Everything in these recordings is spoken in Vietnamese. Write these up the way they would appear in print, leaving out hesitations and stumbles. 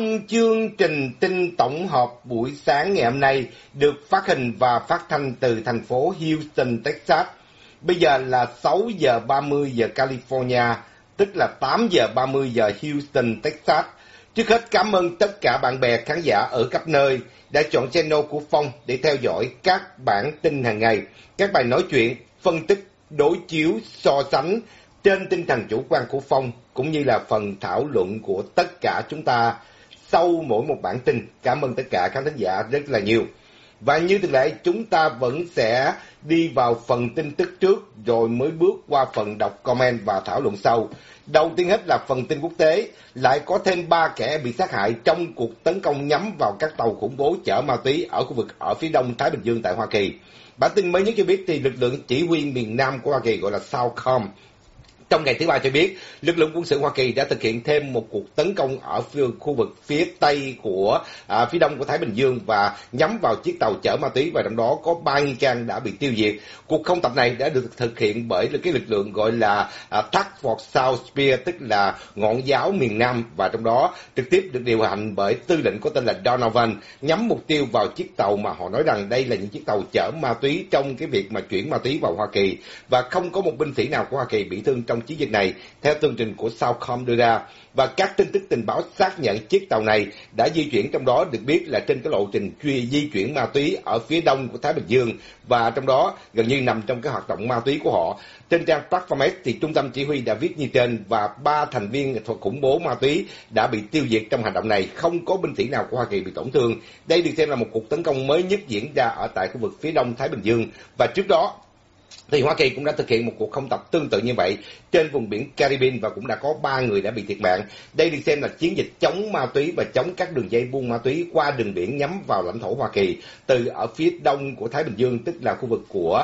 Chương trình tin tổng hợp buổi sáng ngày hôm nay được phát hình và phát thanh từ thành phố Houston, Texas. Bây giờ là 6 giờ 30 giờ California, tức là 8 giờ 30 giờ Houston, Texas. Trước hết cảm ơn tất cả bạn bè khán giả ở khắp nơi đã chọn channel của Phong để theo dõi các bản tin hàng ngày, các bài nói chuyện, phân tích, đối chiếu, so sánh trên tinh thần chủ quan của Phong, cũng như là phần thảo luận của tất cả chúng ta sau mỗi một bản tin. Cảm ơn tất cả khán thính giả rất là nhiều. Và như thường lệ, chúng ta vẫn sẽ đi vào phần tin tức trước rồi mới bước qua phần đọc comment và thảo luận sau. Đầu tiên hết là phần tin quốc tế, lại có thêm 3 kẻ bị sát hại trong cuộc tấn công nhắm vào các tàu khủng bố chở ma túy ở khu vực ở phía đông Thái Bình Dương tại Hoa Kỳ. Bản tin mới nhất cho biết thì lực lượng chỉ huy miền Nam của Hoa Kỳ gọi là SOUTHCOM trong ngày thứ Ba cho biết, lực lượng quân sự Hoa Kỳ đã thực hiện thêm một cuộc tấn công ở khu vực phía Tây của phía đông của Thái Bình Dương và nhắm vào chiếc tàu chở ma túy, và trong đó có 3 nghi can đã bị tiêu diệt. Cuộc không tập này đã được thực hiện bởi cái lực lượng gọi là Task Force South Spear, tức là ngọn giáo miền Nam, và trong đó trực tiếp được điều hành bởi tư lệnh có tên là Donovan, nhắm mục tiêu vào chiếc tàu mà họ nói rằng đây là những chiếc tàu chở ma túy trong cái việc mà chuyển ma túy vào Hoa Kỳ, và không có một binh sĩ nào của Hoa Kỳ bị thương trong chiến dịch này, theo tường trình của SOUTHCOM đưa ra. Và các tin tức tình báo xác nhận chiếc tàu này đã di chuyển, trong đó được biết là trên cái lộ trình di chuyển ma túy ở phía đông của Thái Bình Dương, và trong đó gần như nằm trong cái hoạt động ma túy của họ. Trên trang Platform thì trung tâm chỉ huy đã viết như trên, và 3 thành viên thuật khủng bố ma túy đã bị tiêu diệt trong hành động này, không có binh sĩ nào của Hoa Kỳ bị tổn thương. Đây được xem là một cuộc tấn công mới nhất diễn ra ở tại khu vực phía đông Thái Bình Dương, và trước đó thì Hoa Kỳ cũng đã thực hiện một cuộc không tập tương tự như vậy trên vùng biển Caribbean, và cũng đã có 3 người đã bị thiệt mạng. Đây được xem là chiến dịch chống ma túy và chống các đường dây buôn ma túy qua đường biển nhắm vào lãnh thổ Hoa Kỳ, từ ở phía đông của Thái Bình Dương, tức là khu vực của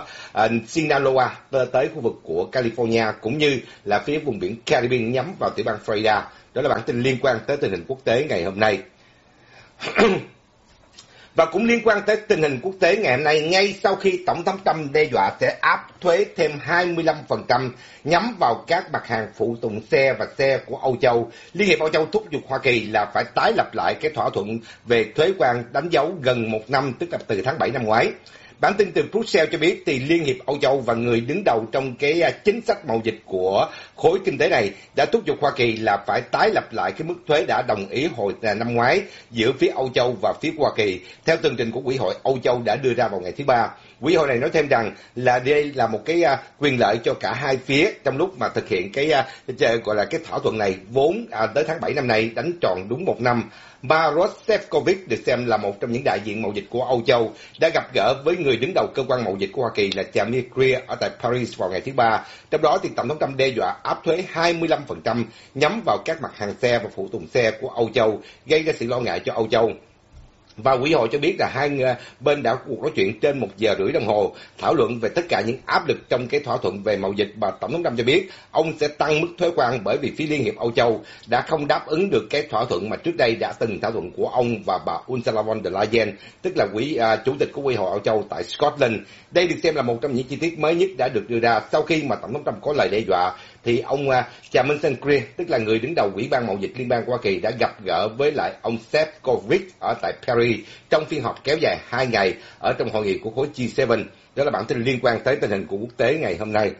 Sinaloa tới khu vực của California, cũng như là phía vùng biển Caribbean nhắm vào tiểu bang Florida. Đó là bản tin liên quan tới tình hình quốc tế ngày hôm nay. Và cũng liên quan tới tình hình quốc tế ngày hôm nay, ngay sau khi Tổng thống Trump đe dọa sẽ áp thuế thêm 25% nhắm vào các mặt hàng phụ tùng xe và xe của Âu Châu, Liên hiệp Âu Châu thúc giục Hoa Kỳ là phải tái lập lại cái thỏa thuận về thuế quan đánh dấu gần 1 năm, tức là từ tháng 7 năm ngoái. Bản tin từ Brussels cho biết thì Liên hiệp Âu Châu và người đứng đầu trong cái chính sách mậu dịch của khối kinh tế này đã thúc giục Hoa Kỳ là phải tái lập lại cái mức thuế đã đồng ý hồi năm ngoái giữa phía Âu Châu và phía Hoa Kỳ, theo tường trình của Ủy hội Âu Châu đã đưa ra vào ngày thứ Ba. Ủy hội này nói thêm rằng là đây là một cái quyền lợi cho cả hai phía trong lúc mà thực hiện cái gọi là cái thỏa thuận này, vốn tới tháng 7 năm nay đánh tròn đúng 1 năm. Maros Sefcovic được xem là một trong những đại diện mậu dịch của Âu Châu đã gặp gỡ với người đứng đầu cơ quan mậu dịch của Hoa Kỳ là Jamie Greer ở tại Paris vào ngày thứ Ba. Trong đó thì Tổng thống Trump đe dọa áp thuế 25% nhắm vào các mặt hàng xe và phụ tùng xe của Âu Châu, gây ra sự lo ngại cho Âu Châu. Và Ủy hội cho biết là hai bên đã cuộc nói chuyện trên 1 giờ rưỡi đồng hồ, thảo luận về tất cả những áp lực trong cái thỏa thuận về mậu dịch, và Tổng thống Trump cho biết ông sẽ tăng mức thuế quan bởi vì phía Liên hiệp Âu Châu đã không đáp ứng được cái thỏa thuận mà trước đây đã từng thỏa thuận của ông và bà Ursula von der Leyen, tức là chủ tịch của Ủy hội Âu Châu tại Scotland. Đây được xem là một trong những chi tiết mới nhất đã được đưa ra sau khi mà Tổng thống Trump có lời đe dọa. Thì ông Jamie Greer, tức là người đứng đầu Ủy ban mậu dịch liên bang của Hoa Kỳ, đã gặp gỡ với lại ông Sefcovic ở tại Paris trong phiên họp kéo dài 2 ngày ở trong hội nghị của khối G7. Đó là bản tin liên quan tới tình hình của quốc tế ngày hôm nay.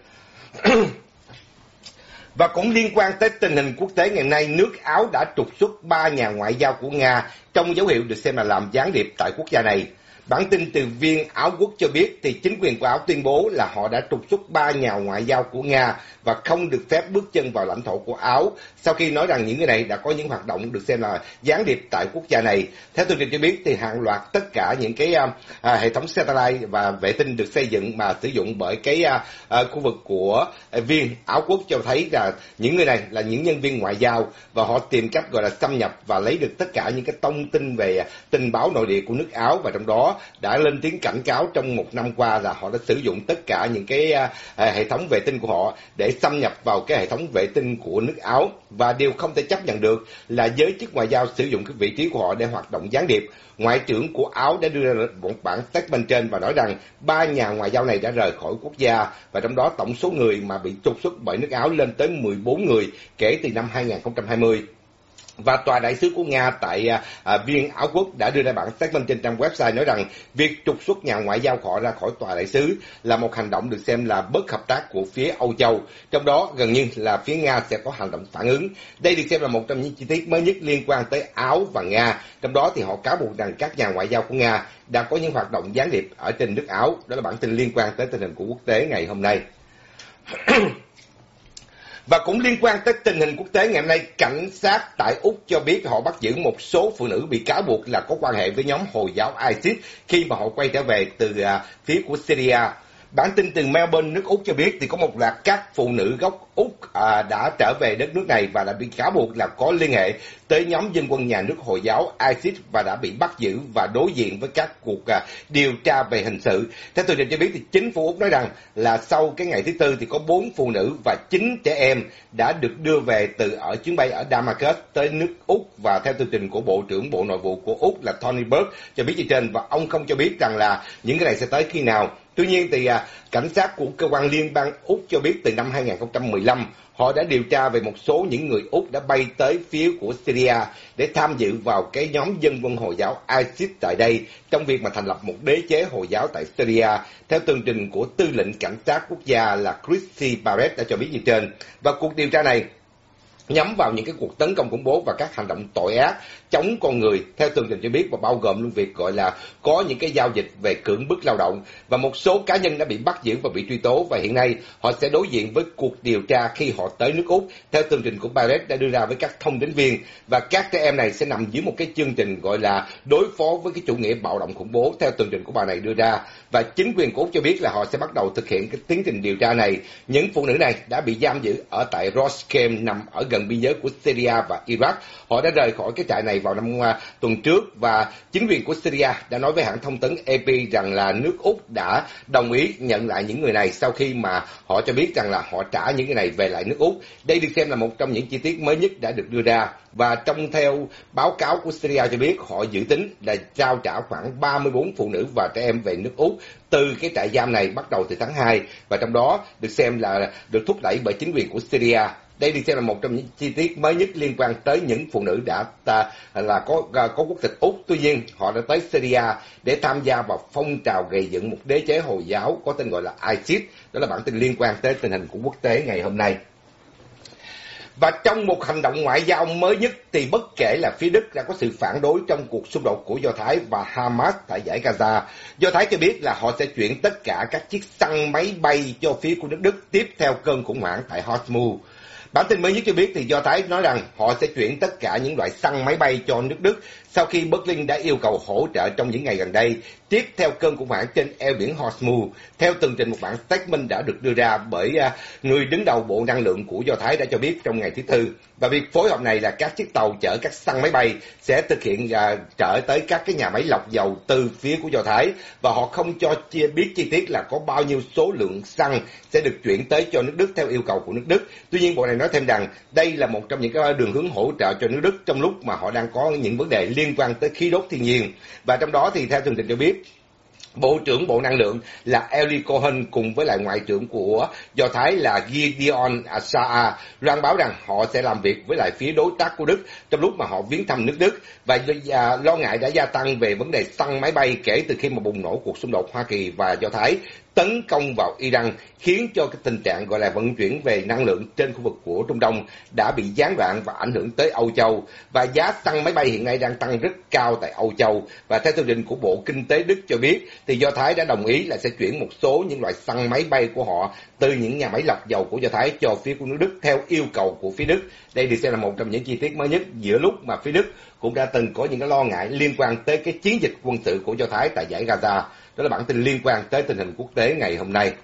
Và cũng liên quan tới tình hình quốc tế ngày hôm nay, nước Áo đã trục xuất 3 nhà ngoại giao của Nga trong dấu hiệu được xem là làm gián điệp tại quốc gia này. Bản tin từ Viên Áo Quốc cho biết thì chính quyền của Áo tuyên bố là họ đã trục xuất 3 nhà ngoại giao của Nga và không được phép bước chân vào lãnh thổ của Áo, sau khi nói rằng những người này đã có những hoạt động được xem là gián điệp tại quốc gia này. Theo tường trình cho biết thì hàng loạt tất cả những cái hệ thống satellite và vệ tinh được xây dựng mà sử dụng bởi cái khu vực của Viên Áo Quốc cho thấy là những người này là những nhân viên ngoại giao, và họ tìm cách gọi là xâm nhập và lấy được tất cả những cái thông tin về tình báo nội địa của nước Áo, và trong đó đã lên tiếng cảnh cáo trong 1 năm qua là họ đã sử dụng tất cả những cái hệ thống vệ tinh của họ để xâm nhập vào cái hệ thống vệ tinh của nước Áo, và điều không thể chấp nhận được là giới chức ngoại giao sử dụng cái vị trí của họ để hoạt động gián điệp. Ngoại trưởng của Áo đã đưa ra một bản statement trên và nói rằng 3 nhà ngoại giao này đã rời khỏi quốc gia, và trong đó tổng số người mà bị trục xuất bởi nước Áo lên tới 14 người kể từ năm 2020. Và tòa đại sứ của Nga tại Viên Áo Quốc đã đưa ra bản statement trên trang website nói rằng việc trục xuất nhà ngoại giao họ ra khỏi tòa đại sứ là một hành động được xem là bất hợp tác của phía Âu Châu, trong đó gần như là phía Nga sẽ có hành động phản ứng. Đây được xem là một trong những chi tiết mới nhất liên quan tới Áo và Nga, trong đó thì họ cáo buộc rằng các nhà ngoại giao của Nga đã có những hoạt động gián điệp ở trên nước Áo. Đó là bản tin liên quan tới tình hình của quốc tế ngày hôm nay. Và cũng liên quan tới tình hình quốc tế ngày hôm nay, cảnh sát tại Úc cho biết họ bắt giữ một số phụ nữ bị cáo buộc là có quan hệ với nhóm Hồi giáo ISIS khi mà họ quay trở về từ phía của Syria. Bản tin từ Melbourne, nước Úc cho biết thì có một loạt các phụ nữ gốc Úc đã trở về đất nước này và đã bị cáo buộc là có liên hệ tới nhóm dân quân nhà nước Hồi giáo ISIS và đã bị bắt giữ và đối diện với các cuộc điều tra về hình sự. Theo tường trình cho biết thì chính phủ Úc nói rằng là sau cái ngày thứ Tư thì có 4 phụ nữ và 9 trẻ em đã được đưa về từ ở chuyến bay ở Damascus tới nước Úc, và theo tường trình của Bộ trưởng Bộ Nội vụ của Úc là Tony Burke cho biết như trên, và ông không cho biết rằng là những cái này sẽ tới khi nào. Tuy nhiên thì cảnh sát của cơ quan liên bang Úc cho biết từ năm 2015 họ đã điều tra về một số những người Úc đã bay tới phía của Syria để tham dự vào cái nhóm dân quân Hồi giáo ISIS tại đây trong việc mà thành lập một đế chế Hồi giáo tại Syria. Theo tường trình của tư lệnh cảnh sát quốc gia là Christy Barrett đã cho biết như trên, và cuộc điều tra này nhắm vào những cái cuộc tấn công khủng bố và các hành động tội ác chống con người, theo tường trình cho biết, và bao gồm luôn việc gọi là có những cái giao dịch về cưỡng bức lao động, và một số cá nhân đã bị bắt giữ và bị truy tố, và hiện nay họ sẽ đối diện với cuộc điều tra khi họ tới nước Úc. Theo tường trình của Barrett đã đưa ra với các thông tín viên, và các trẻ em này sẽ nằm dưới một cái chương trình gọi là đối phó với cái chủ nghĩa bạo động khủng bố, theo tường trình của bà này đưa ra, và chính quyền của Úc cho biết là họ sẽ bắt đầu thực hiện cái tiến trình điều tra này. Những phụ nữ này đã bị giam giữ ở tại Ras Shem nằm ở gần biên giới của Syria và Iraq. Họ đã rời khỏi cái trại này vào tuần trước, và chính quyền của Syria đã nói với hãng thông tấn AP rằng là nước Úc đã đồng ý nhận lại những người này sau khi mà họ cho biết rằng là họ trả những người này về lại nước Úc. Đây được xem là một trong những chi tiết mới nhất đã được đưa ra, và theo báo cáo của Syria cho biết họ dự tính là trao trả khoảng 34 phụ nữ và trẻ em về nước Úc từ cái trại giam này bắt đầu từ tháng 2, và trong đó được xem là được thúc đẩy bởi chính quyền của Syria. Đây được xem là một trong những chi tiết mới nhất liên quan tới những phụ nữ đã có quốc tịch Úc, tuy nhiên họ đã tới Syria để tham gia vào phong trào gây dựng một đế chế Hồi giáo có tên gọi là ISIS. Đó là bản tin liên quan tới tình hình của quốc tế ngày hôm nay. Và trong một hành động ngoại giao mới nhất thì bất kể là phía Đức đã có sự phản đối trong cuộc xung đột của Do Thái và Hamas tại giải Gaza, Do Thái cho biết là họ sẽ chuyển tất cả các chiếc xăng máy bay cho phía của nước Đức tiếp theo cơn khủng hoảng tại Hormuz. Bản tin mới nhất cho biết thì Do Thái nói rằng họ sẽ chuyển tất cả những loại xăng máy bay cho nước Đức sau khi Berlin đã yêu cầu hỗ trợ trong những ngày gần đây, tiếp theo cơn khủng hoảng trên eo biển Hormuz. Theo tường trình một bản statement đã được đưa ra bởi người đứng đầu Bộ Năng lượng của Do Thái đã cho biết trong ngày thứ Tư, và việc phối hợp này là các chiếc tàu chở các xăng máy bay sẽ thực hiện trở tới các cái nhà máy lọc dầu từ phía của Do Thái, và họ không cho biết chi tiết là có bao nhiêu số lượng xăng sẽ được chuyển tới cho nước Đức theo yêu cầu của nước Đức. Tuy nhiên bộ này nói thêm rằng đây là một trong những cái đường hướng hỗ trợ cho nước Đức trong lúc mà họ đang có những vấn đề liên quan tới khí đốt thiên nhiên, và trong đó thì theo tường trình cho biết Bộ trưởng Bộ Năng lượng là Eli Cohen cùng với lại Ngoại trưởng của Do Thái là Gideon Saar loan báo rằng họ sẽ làm việc với lại phía đối tác của Đức trong lúc mà họ viếng thăm nước Đức, và lo ngại đã gia tăng về vấn đề xăng máy bay kể từ khi mà bùng nổ cuộc xung đột Hoa Kỳ và Do Thái tấn công vào Iran, khiến cho cái tình trạng gọi là vận chuyển về năng lượng trên khu vực của Trung Đông đã bị gián đoạn và ảnh hưởng tới Âu Châu, và giá xăng máy bay hiện nay đang tăng rất cao tại Âu Châu. Và theo tường trình của Bộ Kinh tế Đức cho biết thì Do Thái đã đồng ý là sẽ chuyển một số những loại xăng máy bay của họ từ những nhà máy lọc dầu của Do Thái cho phía của nước Đức theo yêu cầu của phía Đức. Đây được xem là một trong những chi tiết mới nhất giữa lúc mà phía Đức cũng đã từng có những cái lo ngại liên quan tới cái chiến dịch quân sự của Do Thái tại giải Gaza. Đó là bản tin liên quan tới tình hình quốc tế ngày hôm nay.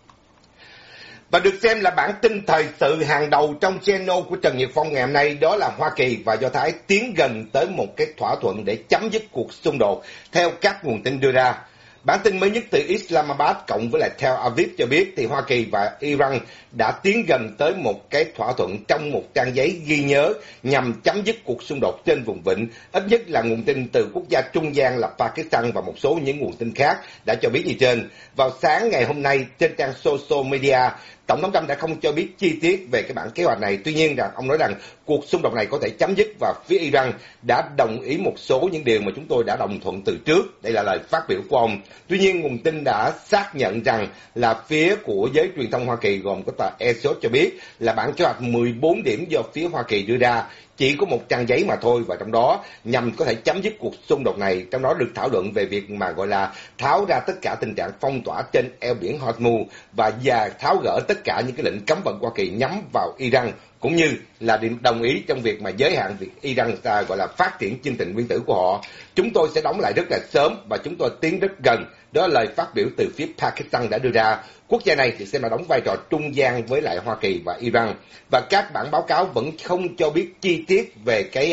Và được xem là bản tin thời sự hàng đầu trong channel của Trần Nhật Phong ngày hôm nay, đó là Hoa Kỳ và Do Thái tiến gần tới một cái thỏa thuận để chấm dứt cuộc xung đột theo các nguồn tin đưa ra. Bản tin mới nhất từ Islamabad cộng với lại Tel Aviv cho biết thì Hoa Kỳ và Iran đã tiến gần tới một cái thỏa thuận trong một trang giấy ghi nhớ nhằm chấm dứt cuộc xung đột trên vùng vịnh. Ít nhất là nguồn tin từ quốc gia trung gian là Pakistan và một số những nguồn tin khác đã cho biết như trên. Vào sáng ngày hôm nay trên trang social media Tổng thống Trump đã không cho biết chi tiết về cái bản kế hoạch này. Tuy nhiên rằng ông nói rằng cuộc xung đột này có thể chấm dứt và phía Iran đã đồng ý một số những điều mà chúng tôi đã đồng thuận từ trước. Đây là lời phát biểu của ông. Tuy nhiên, nguồn tin đã xác nhận rằng là phía của giới truyền thông Hoa Kỳ gồm có tờ Axios cho biết là bản kế hoạch 14 điểm do phía Hoa Kỳ đưa ra chỉ có một trang giấy mà thôi, và trong đó nhằm có thể chấm dứt cuộc xung đột này. Trong đó được thảo luận về việc mà gọi là tháo ra tất cả tình trạng phong tỏa trên eo biển Hormuz và tháo gỡ tất cả những cái lệnh cấm vận Hoa Kỳ nhắm vào Iran, cũng như là đồng ý trong việc mà giới hạn việc Iran gọi là phát triển chương trình nguyên tử của họ. Chúng tôi sẽ đóng lại rất là sớm và chúng tôi tiến rất gần. Đó là lời phát biểu từ phía Pakistan đã đưa ra. Quốc gia này thì sẽ là đóng vai trò trung gian với lại Hoa Kỳ và Iran, và các bản báo cáo vẫn không cho biết chi tiết về cái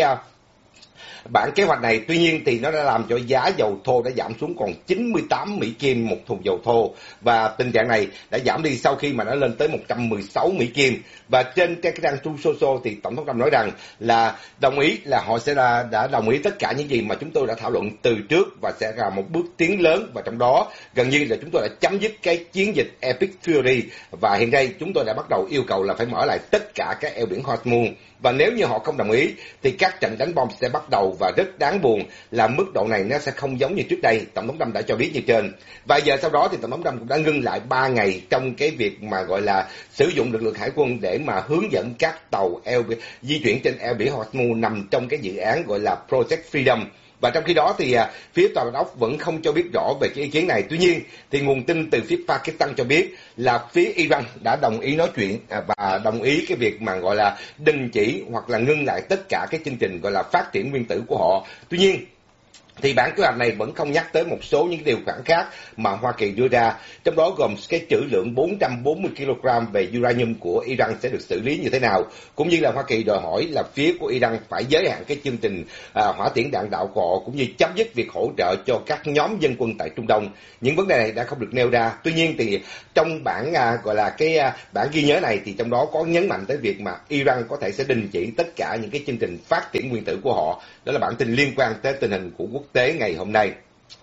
bản kế hoạch này. Tuy nhiên thì nó đã làm cho giá dầu thô đã giảm xuống còn 98 Mỹ Kim một thùng dầu thô, và tình trạng này đã giảm đi sau khi mà nó lên tới 116 Mỹ Kim. Và trên cái trang Truth Social thì Tổng thống Trump nói rằng là đồng ý là họ sẽ đã đồng ý tất cả những gì mà chúng tôi đã thảo luận từ trước, và sẽ là một bước tiến lớn, và trong đó gần như là chúng tôi đã chấm dứt cái chiến dịch Epic Fury, và hiện nay chúng tôi đã bắt đầu yêu cầu là phải mở lại tất cả các eo biển Hormuz. Và nếu như họ không đồng ý thì các trận đánh bom sẽ bắt đầu, và rất đáng buồn là mức độ này nó sẽ không giống như trước đây. Tổng thống Trump đã cho biết như trên. Vài giờ sau đó thì Tổng thống Trump cũng đã ngưng lại 3 ngày trong cái việc mà gọi là sử dụng lực lượng hải quân để mà hướng dẫn các tàu di chuyển trên eo biển Hormuz nằm trong cái dự án gọi là Project Freedom. Và trong khi đó thì phía Tòa Bạch Ốc vẫn không cho biết rõ về cái ý kiến này. Tuy nhiên thì nguồn tin từ phía Pakistan cho biết là phía Iran đã đồng ý nói chuyện và đồng ý cái việc mà gọi là đình chỉ hoặc là ngưng lại tất cả cái chương trình gọi là phát triển nguyên tử của họ. Tuy nhiên thì bản kế hoạch này vẫn không nhắc tới một số những điều khoản khác mà Hoa Kỳ đưa ra, trong đó gồm cái trữ lượng 440 kg về uranium của Iran sẽ được xử lý như thế nào, cũng như là Hoa Kỳ đòi hỏi là phía của Iran phải giới hạn cái chương trình hỏa tiễn đạn đạo của họ, cũng như chấm dứt việc hỗ trợ cho các nhóm dân quân tại Trung Đông. Những vấn đề này đã không được nêu ra. Tuy nhiên thì trong bản gọi là cái bản ghi nhớ này thì trong đó có nhấn mạnh tới việc mà Iran có thể sẽ đình chỉ tất cả những cái chương trình phát triển nguyên tử của họ. Đó là bản tin liên quan tới tình hình của quốc tế ngày hôm nay.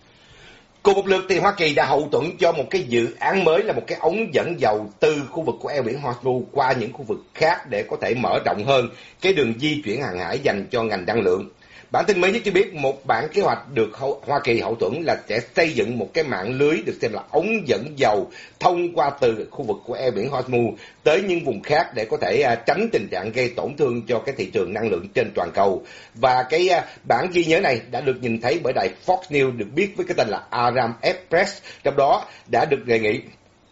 Cùng một lượt thì Hoa Kỳ đã hậu thuẫn cho một cái dự án mới là một cái ống dẫn dầu từ khu vực của eo biển Hormuz qua những khu vực khác để có thể mở rộng hơn cái đường di chuyển hàng hải dành cho ngành năng lượng. Bản tin mới nhất cho biết một bản kế hoạch được Hoa Kỳ hậu thuẫn là sẽ xây dựng một cái mạng lưới được xem là ống dẫn dầu thông qua từ khu vực của eo biển Hormuz tới những vùng khác để có thể tránh tình trạng gây tổn thương cho cái thị trường năng lượng trên toàn cầu. Và cái bản ghi nhớ này đã được nhìn thấy bởi đài Fox News được biết với cái tên là Aram Express, trong đó đã được đề nghị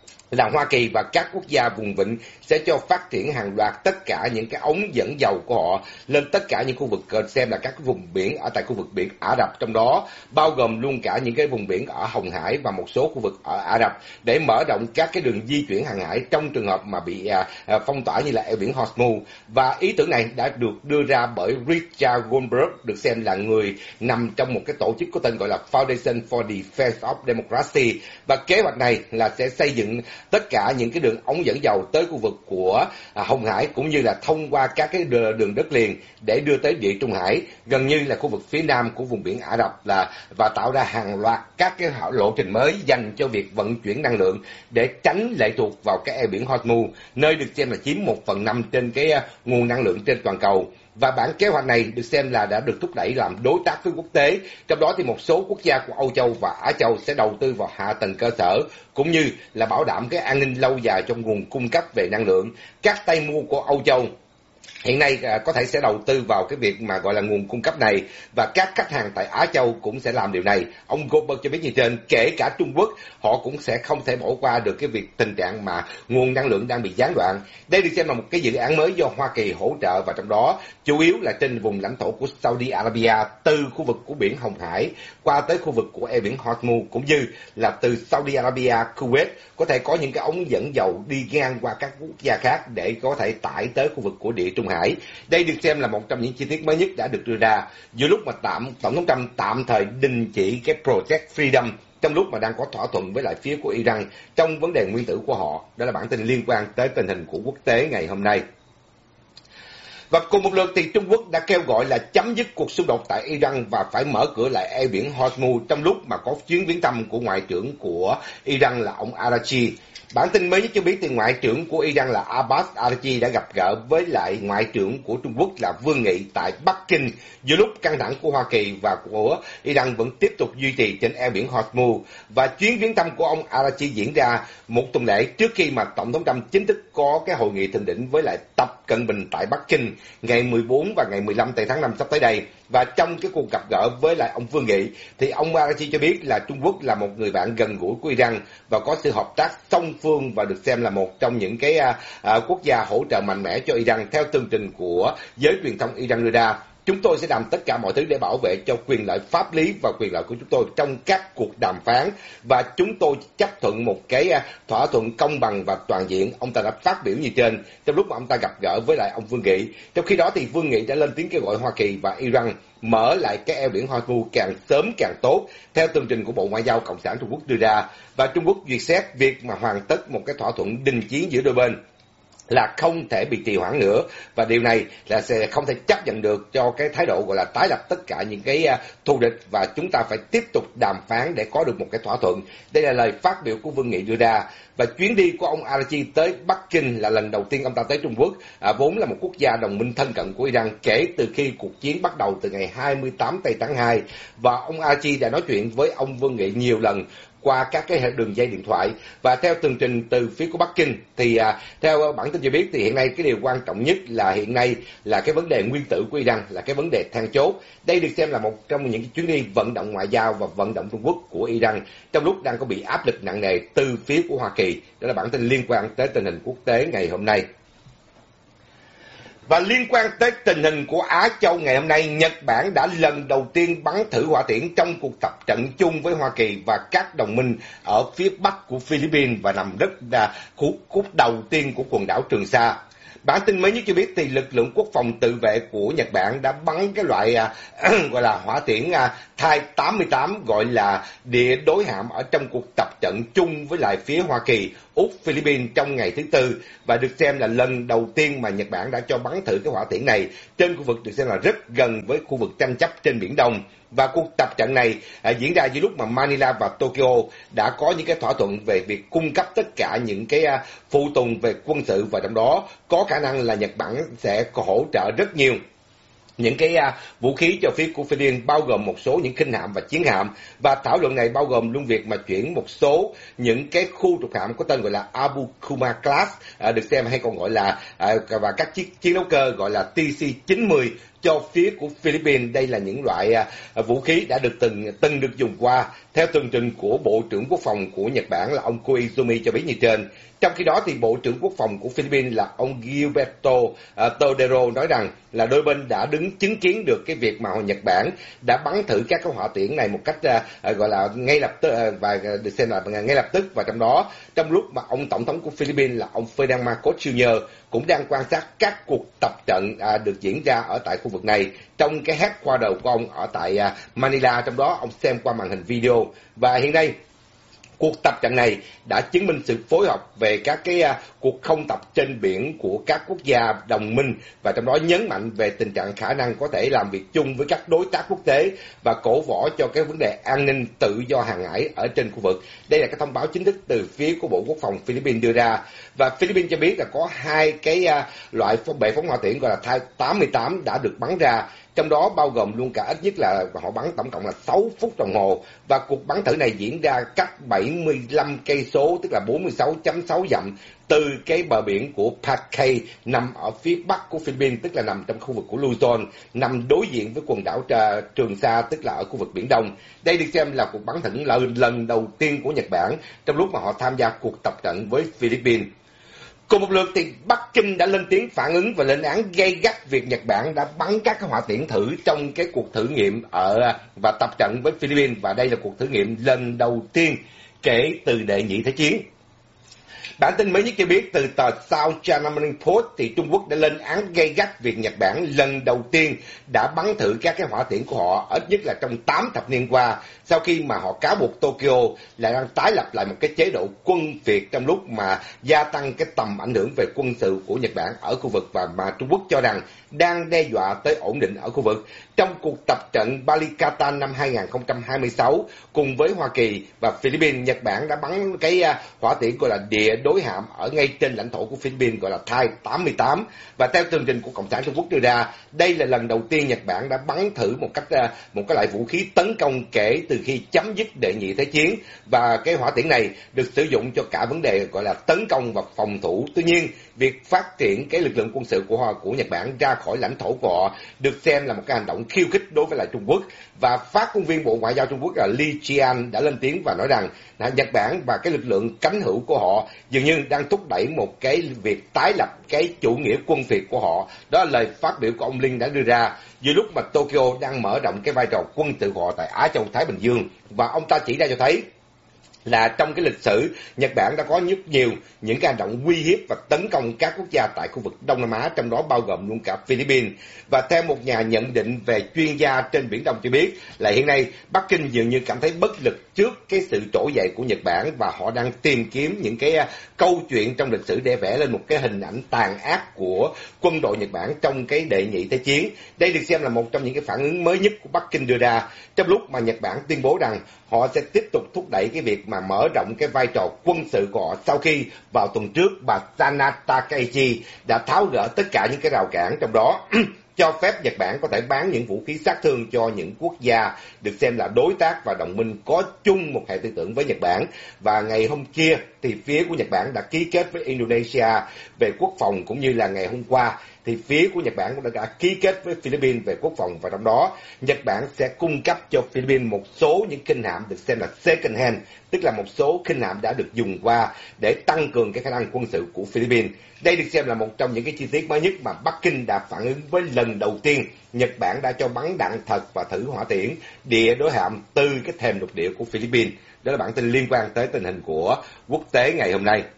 là Hoa Kỳ và các quốc gia vùng vịnh sẽ cho phát triển hàng loạt tất cả những cái ống dẫn dầu của họ lên tất cả những khu vực xem là các cái vùng biển ở tại khu vực biển Ả Rập, trong đó bao gồm luôn cả những cái vùng biển ở Hồng Hải và một số khu vực ở Ả Rập, để mở rộng các cái đường di chuyển hàng hải trong trường hợp mà bị phong tỏa như là eo biển Hormuz. Và ý tưởng này đã được đưa ra bởi Richard Goldberg, được xem là người nằm trong một cái tổ chức có tên gọi là Foundation for Defense of Democracy, và kế hoạch này là sẽ xây dựng tất cả những cái đường ống dẫn dầu tới khu vực của Hồng Hải, cũng như là thông qua các cái đường đất liền để đưa tới Địa Trung Hải, gần như là khu vực phía nam của vùng biển Ả Rập, và tạo ra hàng loạt các cái lộ trình mới dành cho việc vận chuyển năng lượng để tránh lệ thuộc vào cái eo biển Hormuz, nơi được xem là chiếm 1/5 trên cái nguồn năng lượng trên toàn cầu. Và bản kế hoạch này được xem là đã được thúc đẩy làm đối tác với quốc tế, trong đó thì một số quốc gia của Âu Châu và Á Châu sẽ đầu tư vào hạ tầng cơ sở, cũng như là bảo đảm cái an ninh lâu dài trong nguồn cung cấp về năng lượng. Các tay mua của Âu Châu hiện nay có thể sẽ đầu tư vào cái việc mà gọi là nguồn cung cấp này, và các khách hàng tại Á Châu cũng sẽ làm điều này. Ông Goldberg cho biết như trên, kể cả Trung Quốc, họ cũng sẽ không thể bỏ qua được cái việc tình trạng mà nguồn năng lượng đang bị gián đoạn. Đây được xem là một cái dự án mới do Hoa Kỳ hỗ trợ, và trong đó chủ yếu là trên vùng lãnh thổ của Saudi Arabia, từ khu vực của biển Hồng Hải qua tới khu vực của eo biển Hormuz, cũng như là từ Saudi Arabia, Kuwait có thể có những cái ống dẫn dầu đi ngang qua các quốc gia khác để có thể tải tới khu vực của Địa Trung Hải. Đây được xem là một trong những chi tiết mới nhất đã được đưa ra giữa lúc mà Tổng thống Trump tạm thời đình chỉ cái Project Freedom, trong lúc mà đang có thỏa thuận với lại phía của Iran trong vấn đề nguyên tử của họ. Đó là bản tin liên quan tới tình hình của quốc tế ngày hôm nay. Và cùng một lượt thì Trung Quốc đã kêu gọi là chấm dứt cuộc xung đột tại Iran và phải mở cửa lại eo biển Hormuz trong lúc mà có chuyến viếng thăm của Ngoại trưởng của Iran là ông Araghchi. Bản tin mới nhất cho biết thì Ngoại trưởng của Iran là Abbas Araghchi đã gặp gỡ với lại Ngoại trưởng của Trung Quốc là Vương Nghị tại Bắc Kinh giữa lúc căng thẳng của Hoa Kỳ và của Iran vẫn tiếp tục duy trì trên eo biển Hormuz. Và chuyến viếng thăm của ông Araghchi diễn ra một tuần lễ trước khi mà Tổng thống Trump chính thức có cái hội nghị thượng đỉnh với lại Tập Cận Bình tại Bắc Kinh ngày 14 và ngày 15 tây tháng 5 sắp tới đây. Và trong cái cuộc gặp gỡ với lại ông Vương Nghị thì ông Araghchi cho biết là Trung Quốc là một người bạn gần gũi của Iran và có sự hợp tác song phương và được xem là một trong những cái quốc gia hỗ trợ mạnh mẽ cho Iran theo tường trình của giới truyền thông Iran đưa ra. Chúng tôi sẽ làm tất cả mọi thứ để bảo vệ cho quyền lợi pháp lý và quyền lợi của chúng tôi trong các cuộc đàm phán và chúng tôi chấp thuận một cái thỏa thuận công bằng và toàn diện. Ông ta đã phát biểu như trên trong lúc mà ông ta gặp gỡ với lại ông Vương Nghị. Trong khi đó thì Vương Nghị đã lên tiếng kêu gọi Hoa Kỳ và Iran mở lại cái eo biển Hormuz càng sớm càng tốt theo tường trình của Bộ Ngoại giao Cộng sản Trung Quốc đưa ra, và Trung Quốc duyệt xét việc mà hoàn tất một cái thỏa thuận đình chiến giữa đôi bên là không thể bị trì hoãn nữa, và điều này là sẽ không thể chấp nhận được cho cái thái độ gọi là tái lập tất cả những cái thù địch, và chúng ta phải tiếp tục đàm phán để có được một cái thỏa thuận. Đây là lời phát biểu của Vương Nghị đưa ra. Và chuyến đi của ông Araghchi tới Bắc Kinh là lần đầu tiên ông ta tới Trung Quốc, vốn là một quốc gia đồng minh thân cận của Iran kể từ khi cuộc chiến bắt đầu từ ngày 28 tây tháng 2, và ông Araghchi đã nói chuyện với ông Vương Nghị nhiều lần qua các cái đường dây điện thoại. Và theo tường trình từ phía của Bắc Kinh thì theo bản tin cho biết thì hiện nay cái điều quan trọng nhất là hiện nay là cái vấn đề nguyên tử của Iran là cái vấn đề then chốt. Đây được xem là một trong những cái chuyến đi vận động ngoại giao và vận động Trung Quốc của Iran trong lúc đang có bị áp lực nặng nề từ phía của Hoa Kỳ. Đó là bản tin liên quan tới tình hình quốc tế ngày hôm nay. Và liên quan tới tình hình của Á Châu ngày hôm nay, Nhật Bản đã lần đầu tiên bắn thử hỏa tiễn trong cuộc tập trận chung với Hoa Kỳ và các đồng minh ở phía bắc của Philippines và nằm đất khúc đầu tiên của quần đảo Trường Sa. Bản tin mới nhất cho biết thì lực lượng quốc phòng tự vệ của Nhật Bản đã bắn cái loại gọi là hỏa tiễn Thai 88 gọi là địa đối hạm ở trong cuộc tập trận chung với lại phía Hoa Kỳ, Úc, Philippines trong ngày thứ Tư, và được xem là lần đầu tiên mà Nhật Bản đã cho bắn thử cái hỏa tiễn này trên khu vực được xem là rất gần với khu vực tranh chấp trên Biển Đông. Và cuộc tập trận này diễn ra giữa lúc mà Manila và Tokyo đã có những cái thỏa thuận về việc cung cấp tất cả những cái phụ tùng về quân sự, và trong đó có khả năng là Nhật Bản sẽ hỗ trợ rất nhiều những cái vũ khí cho phía của Philippines, bao gồm một số những khinh hạm và chiến hạm. Và thảo luận này bao gồm luôn việc mà chuyển một số những cái khu trục hạm có tên gọi là Abu Kuma Class, được xem hay còn gọi là và các chiếc chiến đấu cơ gọi là TC-90 cho phía của Philippines. Đây là những loại vũ khí đã được từng được dùng qua theo tường trình của Bộ trưởng Quốc phòng của Nhật Bản là ông Koizumi cho biết như trên. Trong khi đó thì Bộ trưởng Quốc phòng của Philippines là ông Gilberto Todero nói rằng là đôi bên đã đứng chứng kiến được cái việc mà Nhật Bản đã bắn thử các cái hỏa tiễn này một cách gọi là ngay lập tức và được xem là ngay lập tức, và trong đó trong lúc mà ông tổng thống của Philippines là ông Ferdinand Marcos Jr. cũng đang quan sát các cuộc tập trận được diễn ra ở tại khu vực này trong cái headquarter của ông ở tại Manila, trong đó ông xem qua màn hình video. Và hiện nay cuộc tập trận này đã chứng minh sự phối hợp về các cái cuộc không tập trên biển của các quốc gia đồng minh, và trong đó nhấn mạnh về tình trạng khả năng có thể làm việc chung với các đối tác quốc tế và cổ võ cho cái vấn đề an ninh tự do hàng hải ở trên khu vực. Đây là cái thông báo chính thức từ phía của Bộ Quốc phòng Philippines đưa ra. Và Philippines cho biết là có hai cái loại bệ phóng hỏa tiễn gọi là Thai 88 đã được bắn ra, trong đó bao gồm luôn cả ít nhất là họ bắn tổng cộng là 6 phút đồng hồ, và cuộc bắn thử này diễn ra cách 75 cây số, tức là 46.6 dặm từ cái bờ biển của Packay nằm ở phía bắc của Philippines, tức là nằm trong khu vực của Luzon, nằm đối diện với quần đảo Trường Sa, tức là ở khu vực Biển Đông. Đây được xem là cuộc bắn thử lần đầu tiên của Nhật Bản trong lúc mà họ tham gia cuộc tập trận với Philippines. Cùng một lượt thì Bắc Kinh đã lên tiếng phản ứng và lên án gay gắt việc Nhật Bản đã bắn các cái hỏa tiễn thử trong cái cuộc thử nghiệm và tập trận với Philippines, và đây là cuộc thử nghiệm lần đầu tiên kể từ đệ nhị thế chiến. Bản tin mới nhất cho biết từ tờ South China Morning Post thì Trung Quốc đã lên án gay gắt việc Nhật Bản lần đầu tiên đã bắn thử các cái hỏa tiễn của họ ít nhất là trong 8 thập niên qua, sau khi mà họ cáo buộc Tokyo là đang tái lập lại một cái chế độ quân Việt trong lúc mà gia tăng cái tầm ảnh hưởng về quân sự của Nhật Bản ở khu vực, và mà Trung Quốc cho rằng đang đe dọa tới ổn định ở khu vực. Trong cuộc tập trận Balikatan năm 2026 cùng với Hoa Kỳ và Philippines, Nhật Bản đã bắn cái hỏa tiễn gọi là địa đối hạm ở ngay trên lãnh thổ của Philippines gọi là Thai 88, và theo tường trình của Cộng sản Trung Quốc đưa ra, đây là lần đầu tiên Nhật Bản đã bắn thử một cái loại vũ khí tấn công kể từ khi chấm dứt đệ nhị thế chiến, và cái hỏa tiễn này được sử dụng cho cả vấn đề gọi là tấn công và phòng thủ. Tuy nhiên, việc phát triển cái lực lượng quân sự của Nhật Bản ra khỏi lãnh thổ của họ được xem là một cái hành động khiêu khích đối với lại Trung Quốc, và phát ngôn viên Bộ Ngoại giao Trung Quốc là Li Qian đã lên tiếng và nói rằng Nhật Bản và cái lực lượng cánh hữu của họ dường như đang thúc đẩy một cái việc tái lập cái chủ nghĩa quân Việt của họ. Đó là lời phát biểu của ông Linh đã đưa ra giữa lúc mà Tokyo đang mở rộng cái vai trò quân sự của họ tại Á Châu Thái Bình Dương, và ông ta chỉ ra cho thấy là trong cái lịch sử, Nhật Bản đã có rất nhiều những cái hành động uy hiếp và tấn công các quốc gia tại khu vực Đông Nam Á, trong đó bao gồm luôn cả Philippines. Và theo một nhà nhận định về chuyên gia trên Biển Đông cho biết là hiện nay Bắc Kinh dường như cảm thấy bất lực trước cái sự trỗi dậy của Nhật Bản, và họ đang tìm kiếm những cái câu chuyện trong lịch sử để vẽ lên một cái hình ảnh tàn ác của quân đội Nhật Bản trong cái đệ nhị thế chiến. Đây được xem là một trong những cái phản ứng mới nhất của Bắc Kinh đưa ra trong lúc mà Nhật Bản tuyên bố rằng họ sẽ tiếp tục thúc đẩy cái việc mà mở rộng cái vai trò quân sự của họ sau khi vào tuần trước bà Sana Takaichi đã tháo gỡ tất cả những cái rào cản, trong đó cho phép Nhật Bản có thể bán những vũ khí sát thương cho những quốc gia được xem là đối tác và đồng minh có chung một hệ tư tưởng với Nhật Bản. Và ngày hôm kia thì phía của Nhật Bản đã ký kết với Indonesia về quốc phòng, cũng như là ngày hôm qua thì phía của Nhật Bản cũng đã ký kết với Philippines về quốc phòng, và trong đó Nhật Bản sẽ cung cấp cho Philippines một số những khinh hạm được xem là second hand, tức là một số khinh hạm đã được dùng qua để tăng cường cái khả năng quân sự của Philippines. Đây được xem là một trong những cái chi tiết mới nhất mà Bắc Kinh đã phản ứng với lần đầu tiên Nhật Bản đã cho bắn đạn thật và thử hỏa tiễn địa đối hạm từ cái thềm lục địa của Philippines. Đó là bản tin liên quan tới tình hình của quốc tế ngày hôm nay.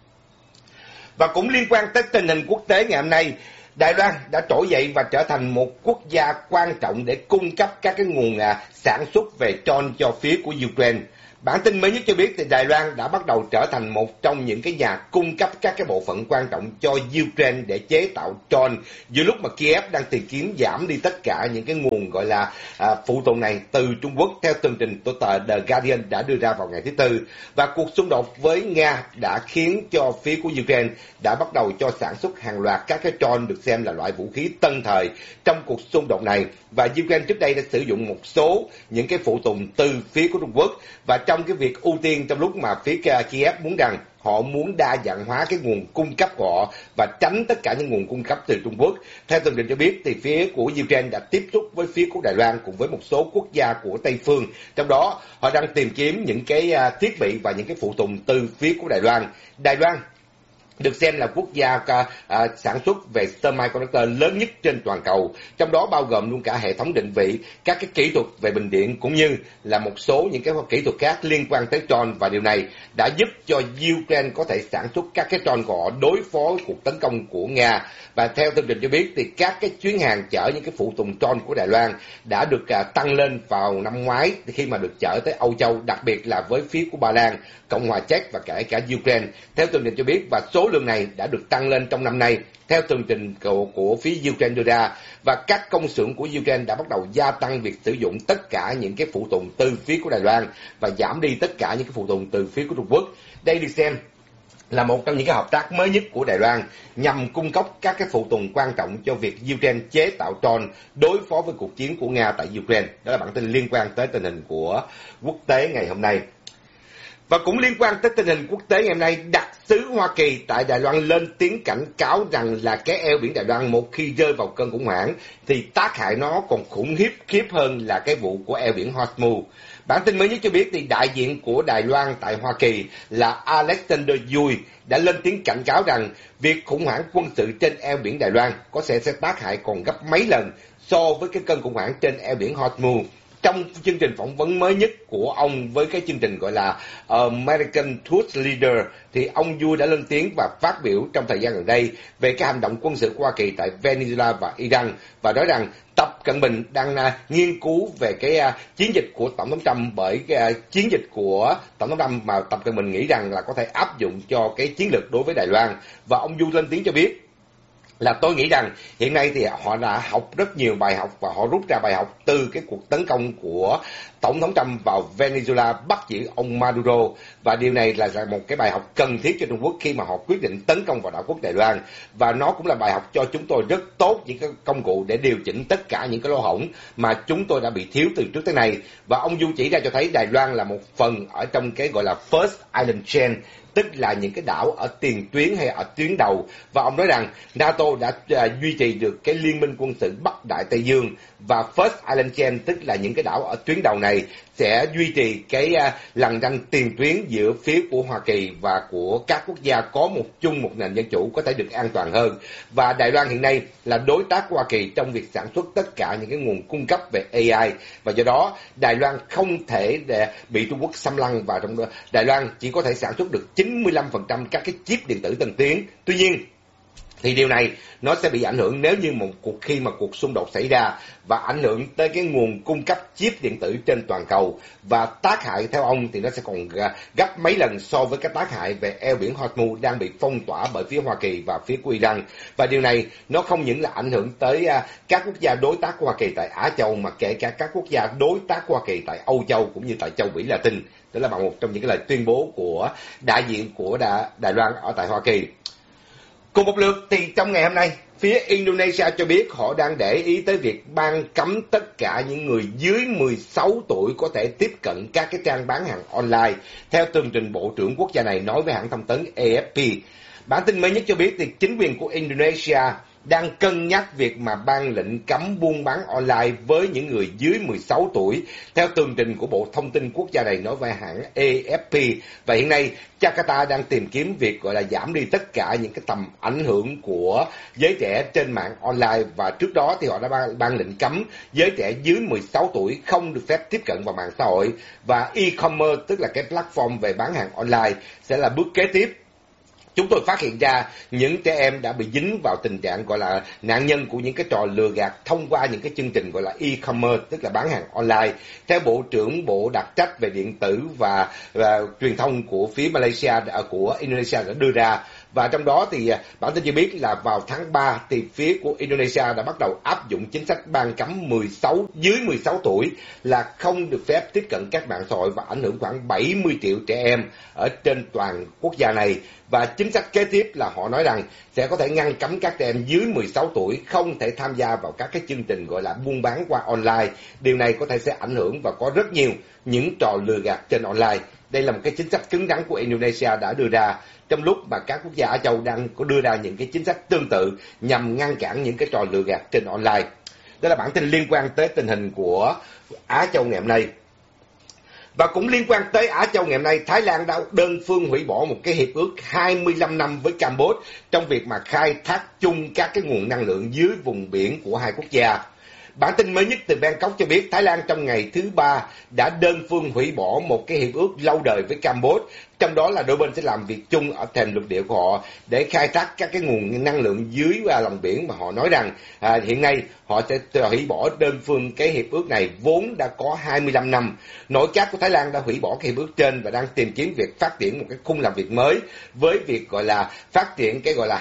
Và cũng liên quan tới tình hình quốc tế ngày hôm nay, Đài Loan đã trỗi dậy và trở thành một quốc gia quan trọng để cung cấp các cái nguồn sản xuất về drone cho phía của Ukraine. Bản tin mới nhất cho biết thì Đài Loan đã bắt đầu trở thành một trong những cái nhà cung cấp các cái bộ phận quan trọng cho Ukraine để chế tạo drone, giữa lúc mà Kiev đang tìm kiếm giảm đi tất cả những cái nguồn gọi là phụ tùng này từ Trung Quốc, theo tường trình của tờ The Guardian đã đưa ra vào ngày thứ Tư. Và cuộc xung đột với Nga đã khiến cho phía của Ukraine đã bắt đầu cho sản xuất hàng loạt các cái drone được xem là loại vũ khí tân thời trong cuộc xung đột này. Và Ukraine trước đây đã sử dụng một số những cái phụ tùng từ phía của Trung Quốc, và trong cái việc ưu tiên trong lúc mà phía Kiev muốn rằng họ muốn đa dạng hóa cái nguồn cung cấp của họ và tránh tất cả những nguồn cung cấp từ Trung Quốc. Theo tường trình cho biết thì phía của Ukraine đã tiếp xúc với phía của Đài Loan cùng với một số quốc gia của Tây phương, trong đó họ đang tìm kiếm những cái thiết bị và những cái phụ tùng từ phía của Đài Loan. Đài Loan được xem là quốc gia sản xuất về semiconductor lớn nhất trên toàn cầu, trong đó bao gồm luôn cả hệ thống định vị, các cái kỹ thuật về bình điện cũng như là một số những cái kỹ thuật khác liên quan tới drone, và điều này đã giúp cho Ukraine có thể sản xuất các cái drone của họ đối phó với cuộc tấn công của Nga. Và theo tường trình cho biết thì các cái chuyến hàng chở những cái phụ tùng drone của Đài Loan đã được tăng lên vào năm ngoái khi mà được chở tới Âu Châu, đặc biệt là với phía của Ba Lan, Cộng hòa Czech và cả Ukraine. Theo tường trình cho biết, và số lượng này đã được tăng lên trong năm nay theo tường trình của phía Ukraine đưa ra, và các công xưởng của Ukraine đã bắt đầu gia tăng việc sử dụng tất cả những cái phụ tùng từ phía của Đài Loan và giảm đi tất cả những cái phụ tùng từ phía của Trung Quốc. Đây được xem là một trong những cái hợp tác mới nhất của Đài Loan nhằm cung cấp các cái phụ tùng quan trọng cho việc Ukraine chế tạo drone đối phó với cuộc chiến của Nga tại Ukraine. Đó là bản tin liên quan tới tình hình của quốc tế ngày hôm nay. Và cũng liên quan tới tình hình quốc tế ngày hôm nay, đặc sứ Hoa Kỳ tại Đài Loan lên tiếng cảnh cáo rằng là cái eo biển Đài Loan một khi rơi vào cơn khủng hoảng thì tác hại nó còn khủng khiếp hơn là cái vụ của eo biển Hormuz. Bản tin mới nhất cho biết thì đại diện của Đài Loan tại Hoa Kỳ là Alexander Yui đã lên tiếng cảnh cáo rằng việc khủng hoảng quân sự trên eo biển Đài Loan có sẽ tác hại còn gấp mấy lần so với cái cơn khủng hoảng trên eo biển Hormuz. Trong chương trình phỏng vấn mới nhất của ông với cái chương trình gọi là American Truth Leader thì ông Yu đã lên tiếng và phát biểu trong thời gian gần đây về cái hành động quân sự của Hoa Kỳ tại Venezuela và Iran, và nói rằng Tập Cận Bình đang nghiên cứu về cái chiến dịch của Tổng thống Trump, bởi cái chiến dịch của Tổng thống Trump mà Tập Cận Bình nghĩ rằng là có thể áp dụng cho cái chiến lược đối với Đài Loan. Và ông Yu lên tiếng cho biết là tôi nghĩ rằng hiện nay thì họ đã học rất nhiều bài học và họ rút ra bài học từ cái cuộc tấn công của Tổng thống Trump vào Venezuela bắt giữ ông Maduro, và điều này là một cái bài học cần thiết cho Trung Quốc khi mà họ quyết định tấn công vào đảo quốc Đài Loan, và nó cũng là bài học cho chúng tôi rất tốt những cái công cụ để điều chỉnh tất cả những cái lỗ hổng mà chúng tôi đã bị thiếu từ trước tới nay. Và ông Du chỉ ra cho thấy Đài Loan là một phần ở trong cái gọi là First Island Chain, tức là những cái đảo ở tiền tuyến hay ở tuyến đầu, và ông nói rằng NATO đã duy trì được cái liên minh quân sự Bắc Đại Tây Dương, và First Island Chain tức là những cái đảo ở tuyến đầu này sẽ duy trì cái lằn ranh tiền tuyến giữa phía của Hoa Kỳ và của các quốc gia có một nền dân chủ có thể được an toàn hơn. Và Đài Loan hiện nay là đối tác của Hoa Kỳ trong việc sản xuất tất cả những cái nguồn cung cấp về AI, và do đó Đài Loan không thể để bị Trung Quốc xâm lăng, và trong đó Đài Loan chỉ có thể sản xuất được 95% các cái chip điện tử tân tiến. Tuy nhiên thì điều này nó sẽ bị ảnh hưởng nếu như khi mà cuộc xung đột xảy ra, và ảnh hưởng tới cái nguồn cung cấp chip điện tử trên toàn cầu, và tác hại theo ông thì nó sẽ còn gấp mấy lần so với cái tác hại về eo biển Hormuz đang bị phong tỏa bởi phía Hoa Kỳ và phía của Iran. Và điều này nó không những là ảnh hưởng tới các quốc gia đối tác của Hoa Kỳ tại Á Châu, mà kể cả các quốc gia đối tác của Hoa Kỳ tại Âu Châu cũng như tại châu Mỹ Latin. Đó là một trong những cái lời tuyên bố của đại diện của Đài Loan ở tại Hoa Kỳ. Cùng một lượt thì trong ngày hôm nay, phía Indonesia cho biết họ đang để ý tới việc ban cấm tất cả những người dưới 16 tuổi có thể tiếp cận các cái trang bán hàng online, theo tường trình Bộ trưởng quốc gia này nói với hãng thông tấn AFP. Bản tin mới nhất cho biết thì chính quyền của Indonesia đang cân nhắc việc mà ban lệnh cấm buôn bán online với những người dưới 16 tuổi, theo tường trình của Bộ Thông tin Quốc gia này nói với hãng AFP. Và hiện nay, Jakarta đang tìm kiếm việc gọi là giảm đi tất cả những cái tầm ảnh hưởng của giới trẻ trên mạng online, và trước đó thì họ đã ban lệnh cấm giới trẻ dưới 16 tuổi không được phép tiếp cận vào mạng xã hội, và e-commerce tức là cái platform về bán hàng online sẽ là bước kế tiếp. Chúng tôi phát hiện ra những trẻ em đã bị dính vào tình trạng gọi là nạn nhân của những cái trò lừa gạt thông qua những cái chương trình gọi là e-commerce, tức là bán hàng online. Theo Bộ trưởng Bộ đặc trách về điện tử và truyền thông của phía Malaysia, của Indonesia đã đưa ra. Và trong đó thì bản tin cho biết là vào tháng 3 thì phía của Indonesia đã bắt đầu áp dụng chính sách ban cấm dưới 16 tuổi là không được phép tiếp cận các mạng xã hội, và ảnh hưởng khoảng 70 triệu trẻ em ở trên toàn quốc gia này. Và chính sách kế tiếp là họ nói rằng sẽ có thể ngăn cấm các trẻ em dưới 16 tuổi không thể tham gia vào các cái chương trình gọi là buôn bán qua online. Điều này có thể sẽ ảnh hưởng và có rất nhiều những trò lừa gạt trên online. Đây là một cái chính sách cứng rắn của Indonesia đã đưa ra, trong lúc mà các quốc gia Á Châu đang có đưa ra những cái chính sách tương tự nhằm ngăn cản những cái trò lừa gạt trên online. Đó là bản tin liên quan tới tình hình của Á Châu ngày hôm nay. Và cũng liên quan tới Á Châu ngày hôm nay, Thái Lan đã đơn phương hủy bỏ một cái hiệp ước 25 năm với Campuchia trong việc mà khai thác chung các cái nguồn năng lượng dưới vùng biển của hai quốc gia. Bản tin mới nhất từ Bangkok cho biết Thái Lan trong ngày thứ Ba đã đơn phương hủy bỏ một cái hiệp ước lâu đời với Campuchia, trong đó là đôi bên sẽ làm việc chung ở thềm lục địa của họ để khai thác các cái nguồn năng lượng dưới lòng biển, mà họ nói rằng hiện nay họ sẽ hủy bỏ đơn phương cái hiệp ước này vốn đã có 25 năm. Nội các của Thái Lan đã hủy bỏ cái hiệp ước trên và đang tìm kiếm việc phát triển một cái khung làm việc mới với việc gọi là phát triển cái gọi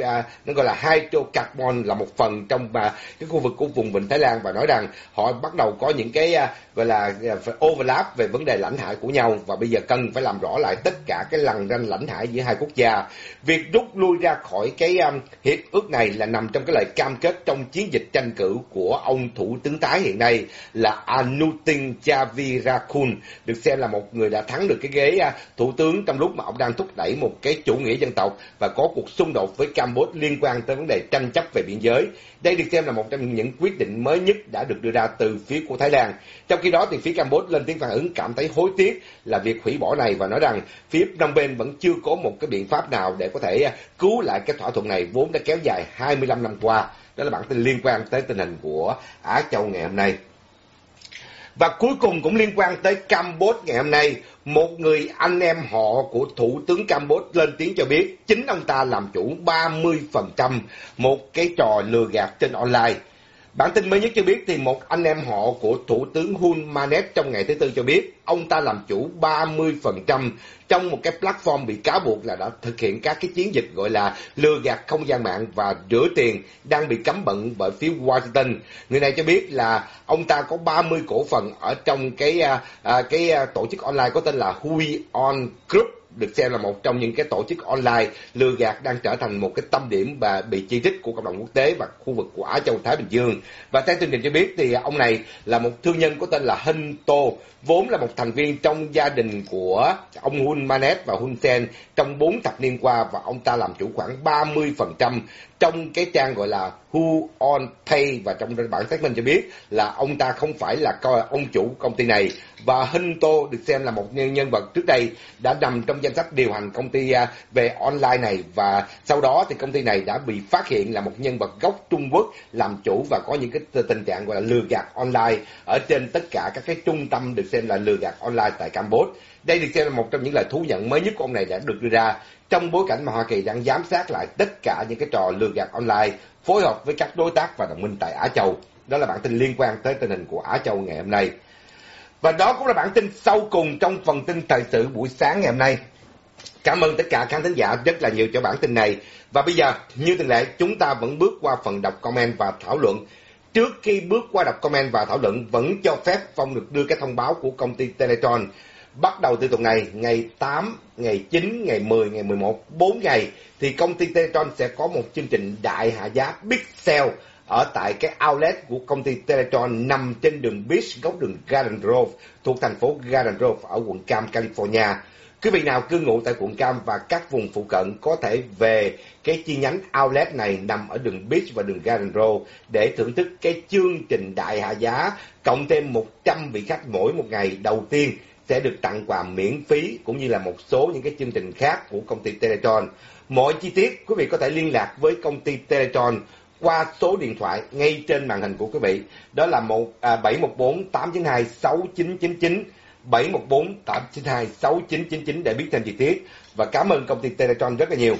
là hydrocarbon là một phần trong cái khu vực của vùng vịnh Thái Lan, và nói rằng họ bắt đầu có những cái gọi là overlap về vấn đề lãnh hải của nhau, và bây giờ cần phải làm rõ lại tất cả cái lằn ranh lãnh hải giữa hai quốc gia. Việc rút lui ra khỏi cái hiệp ước này là nằm trong cái lời cam kết trong chiến dịch tranh cử của ông thủ tướng Thái hiện nay là Anutin Javirakul, được xem là một người đã thắng được cái ghế thủ tướng trong lúc mà ông đang thúc đẩy một cái chủ nghĩa dân tộc và có cuộc xung đột với Campuchia liên quan tới vấn đề tranh chấp về biên giới. Đây được xem là một trong những quyết định mới nhất đã được đưa ra từ phía của Thái Lan. Trong khi đó thì phía Campuchia lên tiếng phản ứng cảm thấy hối tiếc là việc hủy bỏ này, và nói rằng phía Phnom Penh vẫn chưa có một cái biện pháp nào để có thể cứu lại cái thỏa thuận này vốn đã kéo dài 25 năm qua. Đó là bản tin liên quan tới tình hình của Á Châu ngày hôm nay. Và cuối cùng cũng liên quan tới Campuchia ngày hôm nay, một người anh em họ của thủ tướng Campuchia lên tiếng cho biết chính ông ta làm chủ 30% một cái trò lừa gạt trên online. Bản tin mới nhất cho biết thì một anh em họ của Thủ tướng Hun Manet trong ngày thứ Tư cho biết ông ta làm chủ 30% trong một cái platform bị cáo buộc là đã thực hiện các cái chiến dịch gọi là lừa gạt không gian mạng và rửa tiền đang bị cấm vận bởi phía Washington. Người này cho biết là ông ta có 30 cổ phần ở trong cái tổ chức online có tên là Huion Group, được xem là một trong những cái tổ chức online lừa gạt đang trở thành một cái tâm điểm và bị chỉ trích của cộng đồng quốc tế và khu vực của Á Châu Thái Bình Dương. Và theo chương trình cho biết thì ông này là một thương nhân có tên là Hun To, vốn là một thành viên trong gia đình của ông Hun Manet và Hun Sen trong 4 thập niên qua, và ông ta làm chủ khoảng 30% trong cái trang gọi là Who on Pay, và trong bản xác minh cho biết là ông ta không phải là ông chủ công ty này. Và Hun To được xem là một nhân vật trước đây đã nằm trong danh sách điều hành công ty về online này, và sau đó thì công ty này đã bị phát hiện là một nhân vật gốc Trung Quốc làm chủ và có những cái tình trạng gọi là lừa gạt online ở trên tất cả các cái trung tâm được xem là lừa gạt online tại Campuchia. Đây được xem là một trong những lời thú nhận mới nhất của ông này đã được đưa ra trong bối cảnh mà Hoa Kỳ đang giám sát lại tất cả những cái trò lừa gạt online, phối hợp với các đối tác và đồng minh tại Á Châu. Đó là bản tin liên quan tới tình hình của Á Châu ngày hôm nay. Và đó cũng là bản tin sau cùng trong phần tin thời sự buổi sáng ngày hôm nay. Cảm ơn tất cả khán thính giả rất là nhiều cho bản tin này. Và bây giờ, như thường lệ, chúng ta vẫn bước qua phần đọc comment và thảo luận. Trước khi bước qua đọc comment và thảo luận, vẫn cho phép Phong được đưa cái thông báo của công ty Teletron. Bắt đầu từ tuần này, ngày 8, ngày 9, ngày 10, ngày 11, 4 ngày, thì công ty Teletron sẽ có một chương trình đại hạ giá Big Sale ở tại cái outlet của công ty Teletron nằm trên đường Beach, góc đường Garden Grove, thuộc thành phố Garden Grove ở quận Cam, California. Quý vị nào cư ngụ tại quận Cam và các vùng phụ cận có thể về cái chi nhánh outlet này nằm ở đường Beach và đường Garden Grove để thưởng thức cái chương trình đại hạ giá, cộng thêm 100 vị khách mỗi một ngày đầu tiên sẽ được tặng quà miễn phí, cũng như là một số những cái chương trình khác của công ty Teletron. Mọi chi tiết quý vị có thể liên lạc với công ty Teletron qua số điện thoại ngay trên màn hình của quý vị. Đó là 714 892 6999, 714 892 6999 để biết thêm chi tiết. Và cảm ơn công ty Teletron rất là nhiều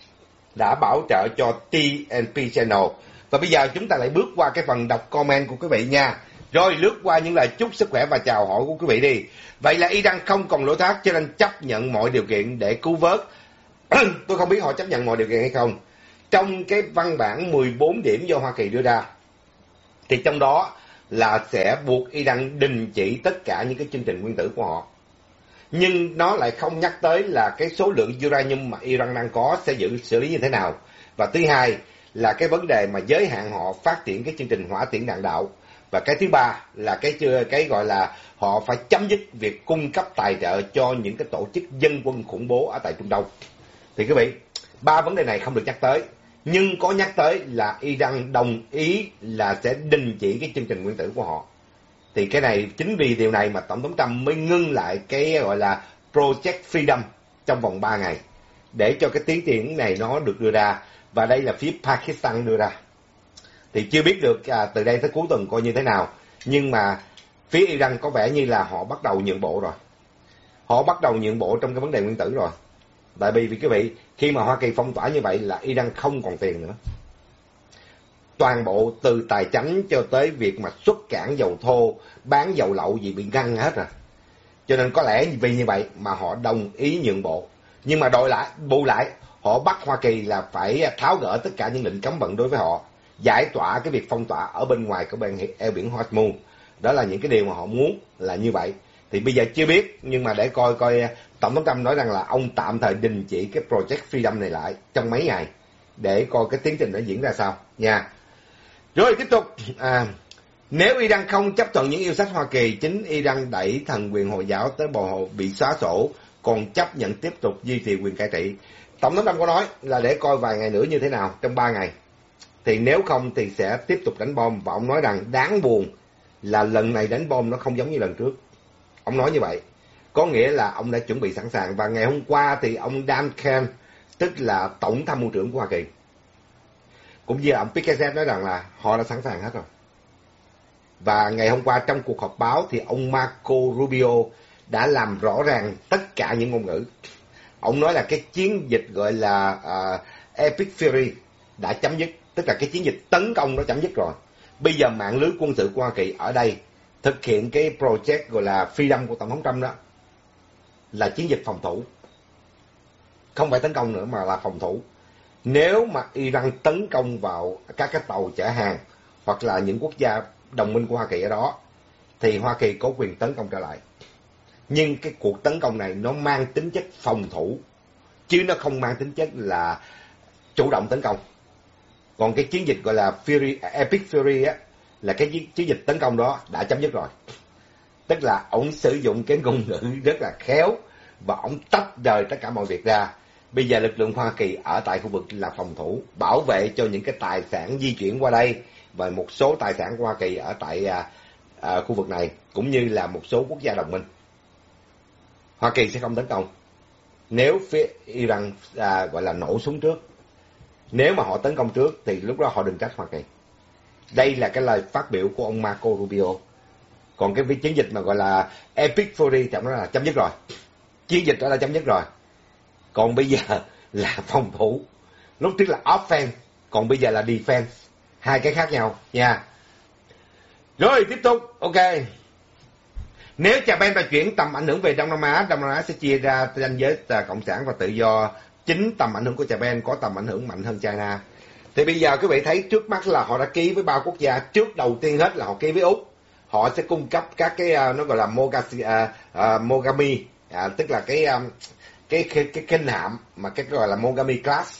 đã bảo trợ cho TNP Channel. Và bây giờ chúng ta lại bước qua cái phần đọc comment của quý vị nha. Rồi lướt qua những lời chúc sức khỏe và chào hỏi của quý vị đi. Vậy là Iran không còn lối thoát cho nên chấp nhận mọi điều kiện để cứu vớt. Tôi không biết họ chấp nhận mọi điều kiện hay không. Trong cái văn bản 14 điểm do Hoa Kỳ đưa ra, thì trong đó là sẽ buộc Iran đình chỉ tất cả những cái chương trình nguyên tử của họ. Nhưng nó lại không nhắc tới là cái số lượng uranium mà Iran đang có sẽ xử lý như thế nào. Và thứ hai là cái vấn đề mà giới hạn họ phát triển cái chương trình hỏa tiễn đạn đạo. Và cái thứ ba là cái gọi là họ phải chấm dứt việc cung cấp tài trợ cho những cái tổ chức dân quân khủng bố ở tại Trung Đông. Thì quý vị, ba vấn đề này không được nhắc tới. Nhưng có nhắc tới là Iran đồng ý là sẽ đình chỉ cái chương trình nguyên tử của họ. Thì cái này, chính vì điều này mà Tổng thống Trump mới ngưng lại cái gọi là Project Freedom trong vòng 3 ngày. Để cho cái tiến triển này nó được đưa ra. Và đây là phía Pakistan đưa ra. Thì chưa biết được từ đây tới cuối tuần coi như thế nào. Nhưng mà phía Iran có vẻ như là họ bắt đầu nhượng bộ rồi. Họ bắt đầu nhượng bộ trong cái vấn đề nguyên tử rồi. Tại vì quý vị, khi mà Hoa Kỳ phong tỏa như vậy là Iran không còn tiền nữa. Toàn bộ từ tài chánh cho tới việc mà xuất cảng dầu thô, bán dầu lậu gì bị ngăn hết rồi. Cho nên có lẽ vì như vậy mà họ đồng ý nhượng bộ. Nhưng mà bù lại, họ bắt Hoa Kỳ là phải tháo gỡ tất cả những lệnh cấm vận đối với họ. Giải tỏa cái việc phong tỏa ở bên ngoài của eo biển Hormuz. Đó là những cái điều mà họ muốn là như vậy. Thì bây giờ chưa biết, nhưng mà để coi Tổng thống Trump nói rằng là ông tạm thời đình chỉ cái Project Freedom này lại trong mấy ngày để coi cái tiến trình nó diễn ra sao nha. Rồi tiếp tục, nếu Iran không chấp thuận những yêu sách Hoa Kỳ, chính Iran đẩy thần quyền Hồi giáo tới bờ hồ bị xóa sổ, còn chấp nhận tiếp tục duy trì quyền cai trị. Tổng thống Trump có nói là để coi vài ngày nữa như thế nào trong 3 ngày. Thì nếu không thì sẽ tiếp tục đánh bom, và ông nói rằng đáng buồn là lần này đánh bom nó không giống như lần trước. Ông nói như vậy, có nghĩa là ông đã chuẩn bị sẵn sàng. Và ngày hôm qua thì ông Dan Kemp, tức là Tổng tham mưu trưởng của Hoa Kỳ, cũng như ông Pickett nói rằng là họ đã sẵn sàng hết rồi. Và ngày hôm qua trong cuộc họp báo thì ông Marco Rubio đã làm rõ ràng tất cả những ngôn ngữ. Ông nói là cái chiến dịch gọi là Epic Fury đã chấm dứt, tức là cái chiến dịch tấn công nó chấm dứt rồi. Bây giờ mạng lưới quân sự của Hoa Kỳ ở đây thực hiện cái project gọi là Freedom của Tổng thống Trump đó là chiến dịch phòng thủ. Không phải tấn công nữa mà là phòng thủ. Nếu mà Iran tấn công vào các cái tàu chở hàng hoặc là những quốc gia đồng minh của Hoa Kỳ ở đó thì Hoa Kỳ có quyền tấn công trở lại. Nhưng cái cuộc tấn công này nó mang tính chất phòng thủ chứ nó không mang tính chất là chủ động tấn công. Còn cái chiến dịch gọi là Fury, Epic Fury á, là cái chiến dịch tấn công đó đã chấm dứt rồi. Tức là ông sử dụng cái ngôn ngữ rất là khéo và ông tách rời tất cả mọi việc ra. Bây giờ lực lượng Hoa Kỳ ở tại khu vực là phòng thủ, bảo vệ cho những cái tài sản di chuyển qua đây và một số tài sản của Hoa Kỳ ở tại khu vực này, cũng như là một số quốc gia đồng minh. Hoa Kỳ sẽ không tấn công nếu phía Iran gọi là nổ súng trước. Nếu mà họ tấn công trước thì lúc đó họ đừng trách Hoa Kỳ. Đây là cái lời phát biểu của ông Marco Rubio. Còn cái chiến dịch mà gọi là Epic Fury thì ông nói là chấm dứt rồi. Chiến dịch đó là chấm dứt rồi. Còn bây giờ là phòng thủ. Lúc trước là offense, còn bây giờ là defense. Hai cái khác nhau nha. Rồi tiếp tục, ok. Nếu Japan chuyển tầm ảnh hưởng về Đông Nam Á sẽ chia ra ranh giới cộng sản và tự do. Chính tầm ảnh hưởng của Japan có tầm ảnh hưởng mạnh hơn China. Thì bây giờ quý vị thấy trước mắt là họ đã ký với 3 quốc gia. Trước đầu tiên hết là họ ký với Úc. Họ sẽ cung cấp các cái nó gọi là Mogami, tức là cái khinh hạm mà cái gọi là Mogami class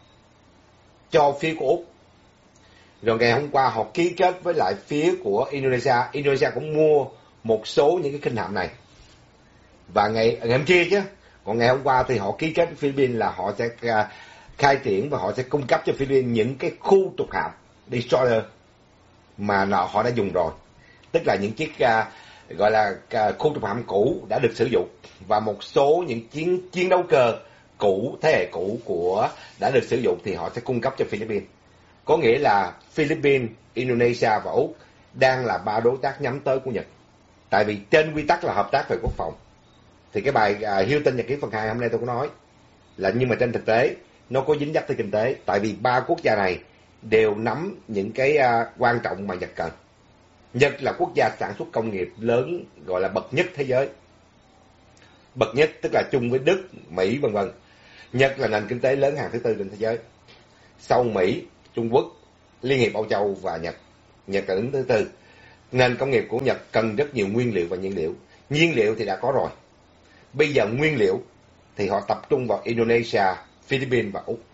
cho phía của Úc. Rồi ngày hôm qua họ ký kết với lại phía của Indonesia. Indonesia cũng mua một số những cái khinh hạm này. Và ngày hôm kia chứ. Còn ngày hôm qua thì họ ký kết với Philippines là họ sẽ khai triển và họ sẽ cung cấp cho Philippines những cái khu trục hạm destroyer mà họ đã dùng rồi. Tức là những chiếc gọi là khu trục hạm cũ đã được sử dụng và một số những chiến đấu cơ cũ, thế hệ cũ của đã được sử dụng thì họ sẽ cung cấp cho Philippines. Có nghĩa là Philippines, Indonesia và Úc đang là 3 đối tác nhắm tới của Nhật. Tại vì trên quy tắc là hợp tác về quốc phòng. Thì cái bài Hilton Nhật ký phần 2 hôm nay tôi có nói là nhưng mà trên thực tế nó có dính dấp tới kinh tế. Tại vì 3 quốc gia này đều nắm những cái quan trọng mà Nhật cần. Nhật là quốc gia sản xuất công nghiệp lớn gọi là bậc nhất thế giới. Bậc nhất tức là chung với Đức, Mỹ vân vân. Nhật là nền kinh tế lớn hàng thứ 4 trên thế giới. Sau Mỹ, Trung Quốc, Liên hiệp Âu Châu và Nhật. Nhật là đứng thứ 4. Nền công nghiệp của Nhật cần rất nhiều nguyên liệu và nhiên liệu. Nhiên liệu thì đã có rồi. Bây giờ nguyên liệu thì họ tập trung vào Indonesia, Philippines và Úc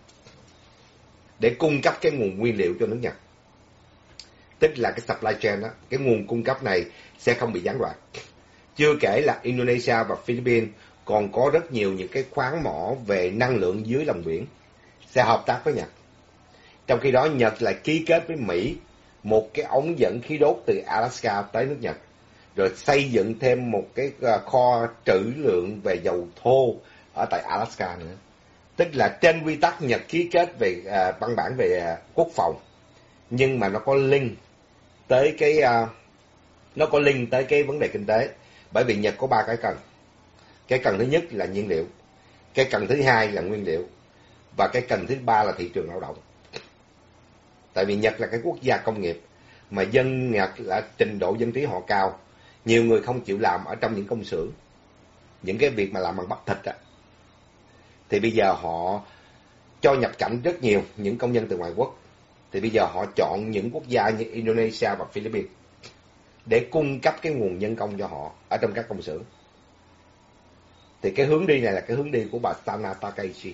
để cung cấp cái nguồn nguyên liệu cho nước Nhật. Tức là cái supply chain đó, cái nguồn cung cấp này sẽ không bị gián đoạn. Chưa kể là Indonesia và Philippines còn có rất nhiều những cái khoáng mỏ về năng lượng dưới lòng biển sẽ hợp tác với Nhật. Trong khi đó Nhật lại ký kết với Mỹ một cái ống dẫn khí đốt từ Alaska tới nước Nhật, rồi xây dựng thêm một cái kho trữ lượng về dầu thô ở tại Alaska nữa. Tức là trên quy tắc Nhật ký kết về văn bản về quốc phòng, nhưng mà nó có link tới cái vấn đề kinh tế. Bởi vì Nhật có 3 cái cần. Cái cần thứ nhất là nhiên liệu, cái cần thứ hai là nguyên liệu, và cái cần thứ 3 là thị trường lao động. Tại vì Nhật là cái quốc gia công nghiệp mà dân Nhật là trình độ dân trí họ cao. Nhiều người không chịu làm ở trong những công xưởng, những cái việc mà làm bằng bắp thịt á. Thì bây giờ họ cho nhập cảnh rất nhiều những công nhân từ ngoài quốc. Thì bây giờ họ chọn những quốc gia như Indonesia và Philippines để cung cấp cái nguồn nhân công cho họ ở trong các công xưởng. Thì cái hướng đi này là cái hướng đi của bà Sana Takaichi.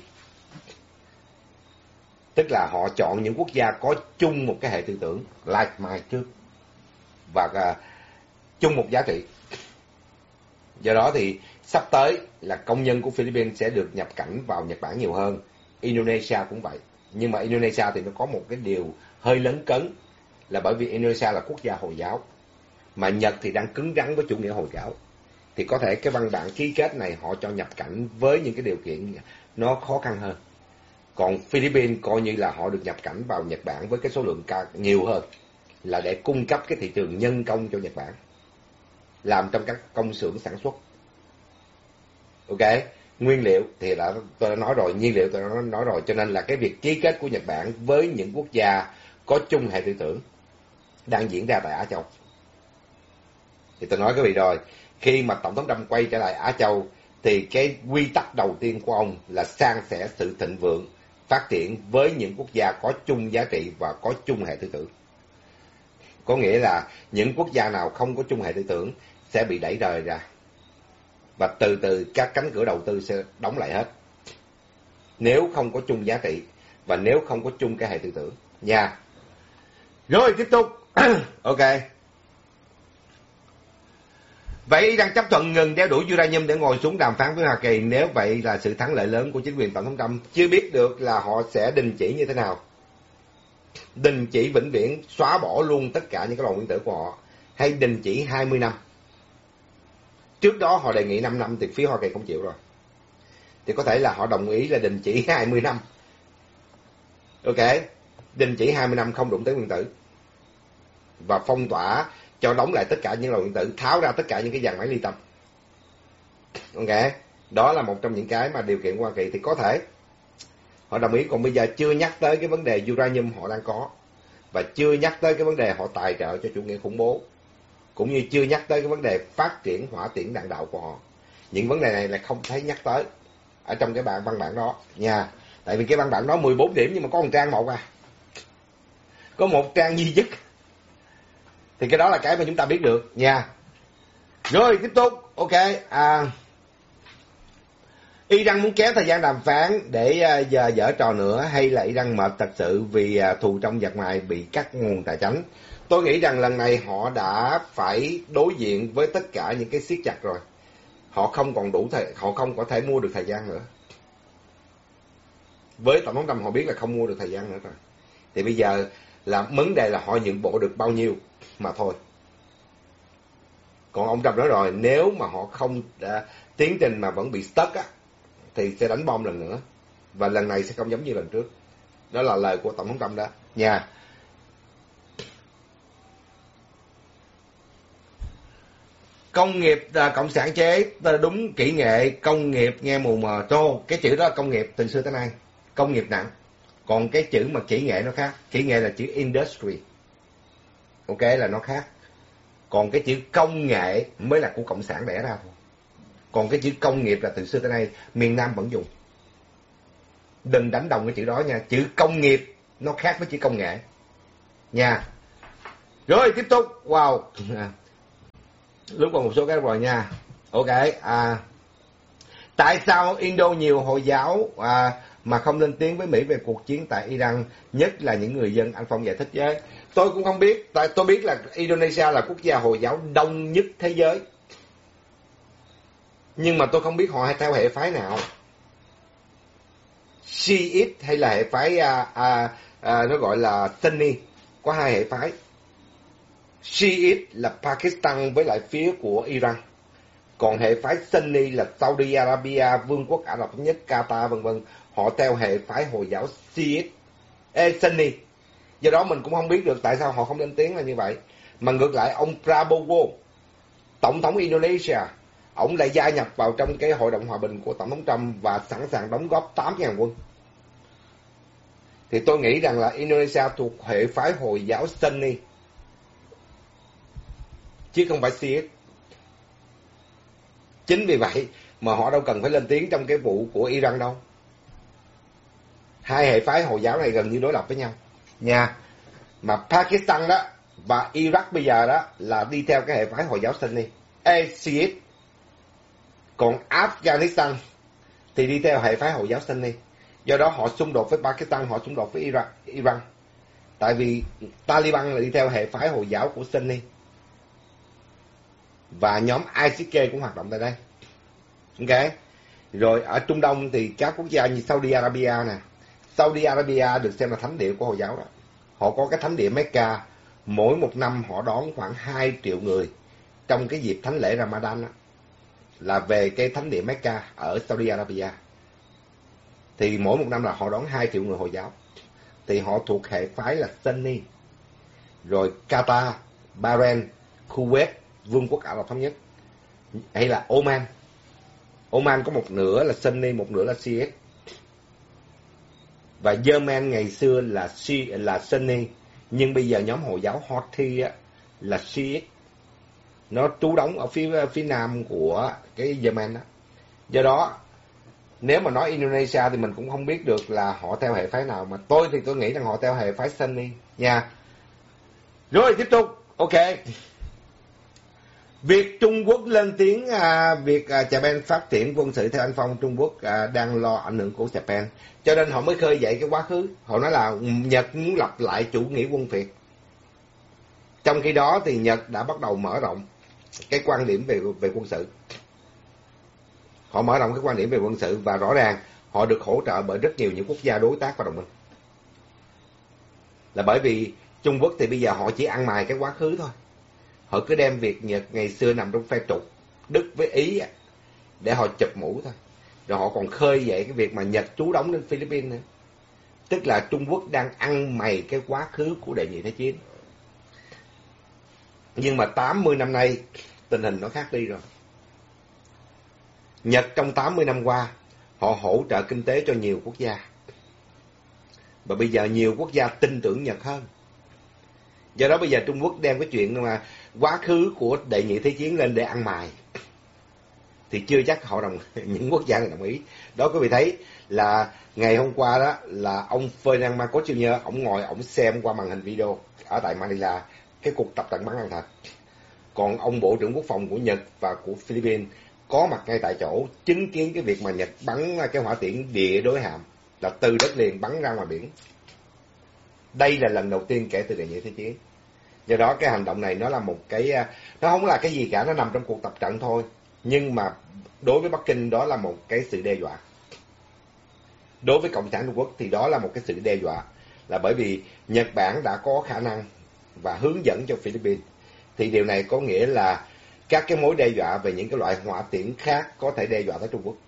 Tức là họ chọn những quốc gia có chung một cái hệ tư tưởng like mind trước và chung một giá trị. Do đó thì sắp tới là công nhân của Philippines sẽ được nhập cảnh vào Nhật Bản nhiều hơn. Indonesia cũng vậy. Nhưng mà Indonesia thì nó có một cái điều hơi lấn cấn là bởi vì Indonesia là quốc gia Hồi giáo, mà Nhật thì đang cứng rắn với chủ nghĩa Hồi giáo. Thì có thể cái văn bản ký kết này họ cho nhập cảnh với những cái điều kiện nó khó khăn hơn. Còn Philippines coi như là họ được nhập cảnh vào Nhật Bản với cái số lượng nhiều hơn, là để cung cấp cái thị trường nhân công cho Nhật Bản, làm trong các công xưởng sản xuất. Ok, nguyên liệu thì tôi đã nói rồi, nhiên liệu tôi đã nói rồi, cho nên là cái việc ký kết của Nhật Bản với những quốc gia có chung hệ tư tưởng đang diễn ra tại Á Châu. Thì tôi nói các vị rồi, khi mà Tổng thống Trump quay trở lại Á Châu thì cái quy tắc đầu tiên của ông là san sẻ sự thịnh vượng, phát triển với những quốc gia có chung giá trị và có chung hệ tư tưởng. Có nghĩa là những quốc gia nào không có chung hệ tư tưởng sẽ bị đẩy rời ra. Và từ từ các cánh cửa đầu tư sẽ đóng lại hết. Nếu không có chung giá trị và nếu không có chung cái hệ tư tưởng. Nha. Rồi tiếp tục. Ok. Vậy Iran chấp thuận ngừng đeo đuổi uranium để ngồi xuống đàm phán với Hoa Kỳ. Nếu vậy là sự thắng lợi lớn của chính quyền Tổng thống Trump. Chưa biết được là họ sẽ đình chỉ như thế nào. Đình chỉ vĩnh viễn, xóa bỏ luôn tất cả những cái lò nguyên tử của họ. Hay đình chỉ 20 năm. Trước đó họ đề nghị 5 năm thì phía Hoa Kỳ không chịu rồi. Thì có thể là họ đồng ý là đình chỉ 20 năm. Ok. Đình chỉ 20 năm không đụng tới nguyên tử. Và phong tỏa cho đóng lại tất cả những lò nguyên tử, tháo ra tất cả những cái dàn máy ly tâm. Ok. Đó là một trong những cái mà điều kiện của Hoa Kỳ thì có thể họ đồng ý. Còn bây giờ chưa nhắc tới cái vấn đề uranium họ đang có. Và chưa nhắc tới cái vấn đề họ tài trợ cho chủ nghĩa khủng bố. Cũng như chưa nhắc tới cái vấn đề phát triển hỏa tiễn đạn đạo của họ. Những vấn đề này là không thấy nhắc tới ở trong cái văn bản đó nha. Tại vì cái văn bản đó 14 điểm nhưng mà có một trang một à. Có một trang duy nhất. Thì cái đó là cái mà chúng ta biết được nha. Rồi tiếp tục. Ok. Iran muốn kéo thời gian đàm phán để giờ dở trò nữa, hay là Iran mệt thật sự vì thù trong giặc ngoài bị cắt nguồn tài chánh? Tôi nghĩ rằng lần này họ đã phải đối diện với tất cả những cái siết chặt rồi. Họ không còn đủ họ không có thể mua được thời gian nữa. Với Tổng thống Trump họ biết là không mua được thời gian nữa rồi. Thì bây giờ là vấn đề là họ nhượng bộ được bao nhiêu mà thôi. Còn ông Trump nói rồi, nếu mà họ không tiến trình mà vẫn bị stuck á, thì sẽ đánh bom lần nữa. Và lần này sẽ không giống như lần trước. Đó là lời của Tổng thống Trump đó nha. Công nghiệp cộng sản chế, đúng kỹ nghệ, công nghiệp nghe mù mờ. Cái chữ đó là công nghiệp từ xưa tới nay. Công nghiệp nặng. Còn cái chữ mà kỹ nghệ nó khác. Kỹ nghệ là chữ industry. Ok, là nó khác. Còn cái chữ công nghệ mới là của cộng sản đẻ ra thôi. Còn cái chữ công nghiệp là từ xưa tới nay miền Nam vẫn dùng. Đừng đánh đồng cái chữ đó nha. Chữ công nghiệp nó khác với chữ công nghệ nha. Rồi tiếp tục. Wow. Lúc còn một số cái rồi nha. Ok. Tại sao Indo nhiều Hồi giáo mà không lên tiếng với Mỹ về cuộc chiến tại Iran, nhất là những người dân? Anh Phong giải thích với. Tôi cũng không biết. Tại tôi biết là Indonesia là quốc gia Hồi giáo đông nhất thế giới. Nhưng mà tôi không biết họ hay theo hệ phái nào. Shiite hay là hệ phái nó gọi là Sunni. Có hai hệ phái. Shiite là Pakistan với lại phía của Iran. Còn hệ phái Sunni là Saudi Arabia, Vương quốc Ả Rập Thống Nhất, Qatar vân vân. Họ theo hệ phái Hồi giáo Sunni. Do đó mình cũng không biết được tại sao họ không lên tiếng là như vậy. Mà ngược lại ông Prabowo, Tổng thống Indonesia, ông lại gia nhập vào trong cái hội đồng hòa bình của Tổng thống Trump và sẵn sàng đóng góp 8.000 quân. Thì tôi nghĩ rằng là Indonesia thuộc hệ phái Hồi giáo Sunni, chứ không phải Shiite. Chính vì vậy mà họ đâu cần phải lên tiếng trong cái vụ của Iran đâu. Hai hệ phái Hồi giáo này gần như đối lập với nhau nha. Mà Pakistan đó và Iraq bây giờ đó là đi theo cái hệ phái Hồi giáo Sunni, Shiite. Còn Afghanistan thì đi theo hệ phái Hồi giáo Sunni. Do đó họ xung đột với Pakistan, họ xung đột với Iran. Tại vì Taliban là đi theo hệ phái Hồi giáo của Sunni. Và nhóm ISIS cũng hoạt động tại đây. Ok. Rồi ở Trung Đông thì các quốc gia như Saudi Arabia nè. Saudi Arabia được xem là thánh địa của Hồi giáo đó. Họ có cái thánh địa Mecca. Mỗi một năm họ đón khoảng 2 triệu người trong cái dịp thánh lễ Ramadan đó, là về cái thánh địa Mecca ở Saudi Arabia. Thì mỗi một năm là họ đón 2 triệu người Hồi giáo. Thì họ thuộc hệ phái là Sunni. Rồi Qatar, Bahrain, Kuwait, Vương quốc Ả Rập Thống Nhất, hay là Oman. Oman có một nửa là Sunni, một nửa là Shiite. Và Yemen ngày xưa là Sunni, Nhưng bây giờ nhóm Hồi giáo Houthi á, là Shiite, nó trú đóng ở phía nam của cái Yemen đó. Do đó nếu mà nói Indonesia thì mình cũng không biết được là họ theo hệ phái nào, mà tôi thì tôi nghĩ rằng họ theo hệ phái Sunni nha. Rồi tiếp tục, ok. Việc Trung Quốc lên tiếng việc Japan phát triển quân sự theo anh Phong, Trung Quốc đang lo ảnh hưởng của Japan, cho nên họ mới khơi dậy cái quá khứ. Họ nói là Nhật muốn lập lại chủ nghĩa quân Việt. Trong khi đó thì Nhật đã bắt đầu mở rộng cái quan điểm về quân sự. Họ mở rộng cái quan điểm về quân sự và rõ ràng họ được hỗ trợ bởi rất nhiều những quốc gia đối tác và đồng minh. Là bởi vì Trung Quốc thì bây giờ họ chỉ ăn mài cái quá khứ thôi. Họ cứ đem việc Nhật ngày xưa nằm trong phe trục Đức với Ý để họ chụp mũ thôi. Rồi họ còn khơi dậy cái việc mà Nhật trú đóng đến Philippines nữa. Tức là Trung Quốc đang ăn mày cái quá khứ của Đệ nhị Thế chiến. Nhưng mà 80 năm nay tình hình nó khác đi rồi. Nhật trong 80 năm qua họ hỗ trợ kinh tế cho nhiều quốc gia. Và bây giờ nhiều quốc gia tin tưởng Nhật hơn. Do đó bây giờ Trung Quốc đem cái chuyện mà quá khứ của Đệ nhị Thế chiến lên để ăn mài thì chưa chắc họ những quốc gia này đồng ý. Đó quý vị thấy là ngày hôm qua đó là ông Ferdinand Marcos Jr. ông ngồi ông xem qua màn hình video ở tại Manila cái cuộc tập trận bắn đạn thật. Còn ông Bộ trưởng Quốc phòng của Nhật và của Philippines có mặt ngay tại chỗ chứng kiến cái việc mà Nhật bắn cái hỏa tiễn địa đối hạm là từ đất liền bắn ra ngoài biển. Đây là lần đầu tiên kể từ Đệ nhị Thế chiến. Do đó cái hành động này nó là một cái, nó không là cái gì cả, nó nằm trong cuộc tập trận thôi. Nhưng mà đối với Bắc Kinh đó là một cái sự đe dọa. Đối với Cộng sản Trung Quốc thì đó là một cái sự đe dọa. Là bởi vì Nhật Bản đã có khả năng và hướng dẫn cho Philippines. Thì điều này có nghĩa là các cái mối đe dọa về những cái loại hỏa tiễn khác có thể đe dọa tới Trung Quốc.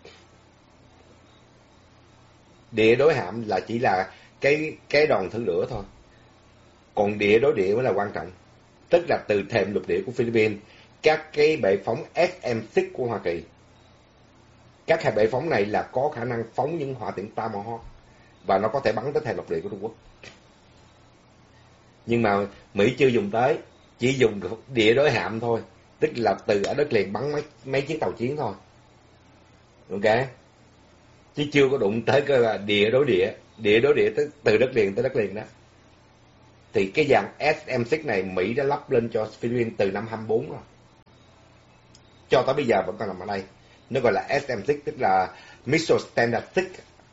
Địa đối hạm là chỉ là cái đòn thử lửa thôi. Còn địa đối địa mới là quan trọng. Tức là từ thềm lục địa của Philippines, các cái bệ phóng SM-6 của Hoa Kỳ. Các hai bệ phóng này là có khả năng phóng những hỏa tiễn Tomahawk và nó có thể bắn tới thềm lục địa của Trung Quốc. Nhưng mà Mỹ chưa dùng tới, chỉ dùng địa đối hạm thôi. Tức là từ ở đất liền bắn mấy chiếc tàu chiến thôi. Ok? Chứ chưa có đụng tới cái là địa đối địa. Địa đối địa từ đất liền tới đất liền đó. Thì cái dàn SM-6 này Mỹ đã lắp lên cho Philippines từ năm 24 rồi. Cho tới bây giờ vẫn còn nằm ở đây. Nó gọi là SM-6, tức là Missile Standard 6.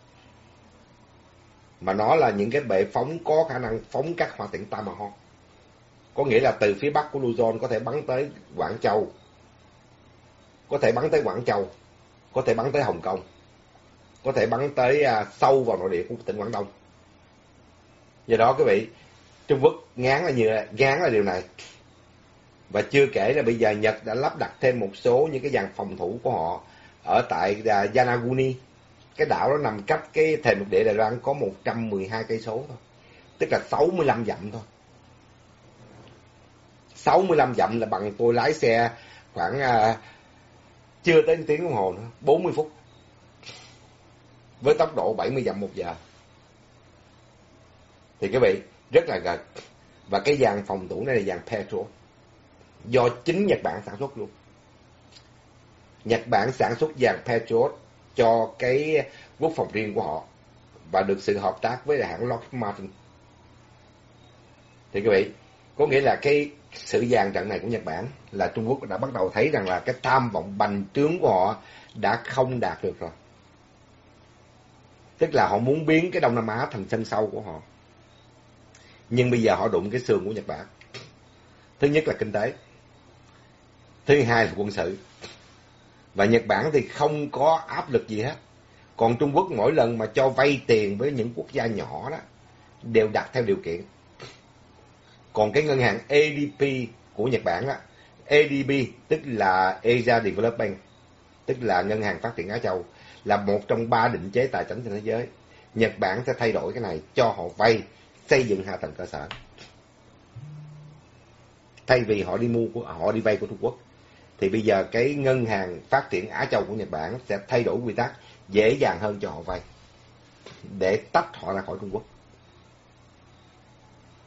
Mà nó là những cái bệ phóng có khả năng phóng các hỏa tiễn Tomahawk. Có nghĩa là từ phía bắc của Luzon có thể bắn tới Quảng Châu. Có thể bắn tới Quảng Châu. Có thể bắn tới Hồng Kông. Có thể bắn tới sâu vào nội địa của tỉnh Quảng Đông. Do đó quý vị, Trung Quốc ngán là điều này. Và chưa kể là bây giờ Nhật đã lắp đặt thêm một số những cái dàn phòng thủ của họ ở tại Yanaguni. Cái đảo đó nằm cách cái thềm lục địa Đài Loan có 112 cây số thôi. Tức là 65 dặm thôi. 65 dặm là bằng tôi lái xe khoảng chưa tới 1 tiếng đồng hồ nữa, 40 phút. Với tốc độ 70 dặm một giờ. Thì quý vị, rất là gần. Và cái dàn phòng thủ này là dàn Patriot. Do chính Nhật Bản sản xuất luôn. Nhật Bản sản xuất dàn Patriot cho cái quốc phòng riêng của họ. Và được sự hợp tác với hãng Lockheed Martin. Thì quý vị, có nghĩa là cái sự dàn trận này của Nhật Bản là Trung Quốc đã bắt đầu thấy rằng là cái tham vọng bành trướng của họ đã không đạt được rồi. Tức là họ muốn biến cái Đông Nam Á thành sân sau của họ. Nhưng bây giờ họ đụng cái sườn của Nhật Bản. Thứ nhất là kinh tế. Thứ hai là quân sự. Và Nhật Bản thì không có áp lực gì hết. Còn Trung Quốc mỗi lần mà cho vay tiền với những quốc gia nhỏ đó đều đặt theo điều kiện. Còn cái ngân hàng ADB của Nhật Bản đó, ADB tức là Asia Development Bank, tức là ngân hàng phát triển Á Châu, là một trong 3 định chế tài chính trên thế giới. Nhật Bản sẽ thay đổi cái này, cho họ vay xây dựng hạ tầng cơ sở. Thay vì họ đi vay của Trung Quốc, thì bây giờ cái ngân hàng phát triển Á Châu của Nhật Bản sẽ thay đổi quy tắc dễ dàng hơn cho họ vay để tách họ ra khỏi Trung Quốc.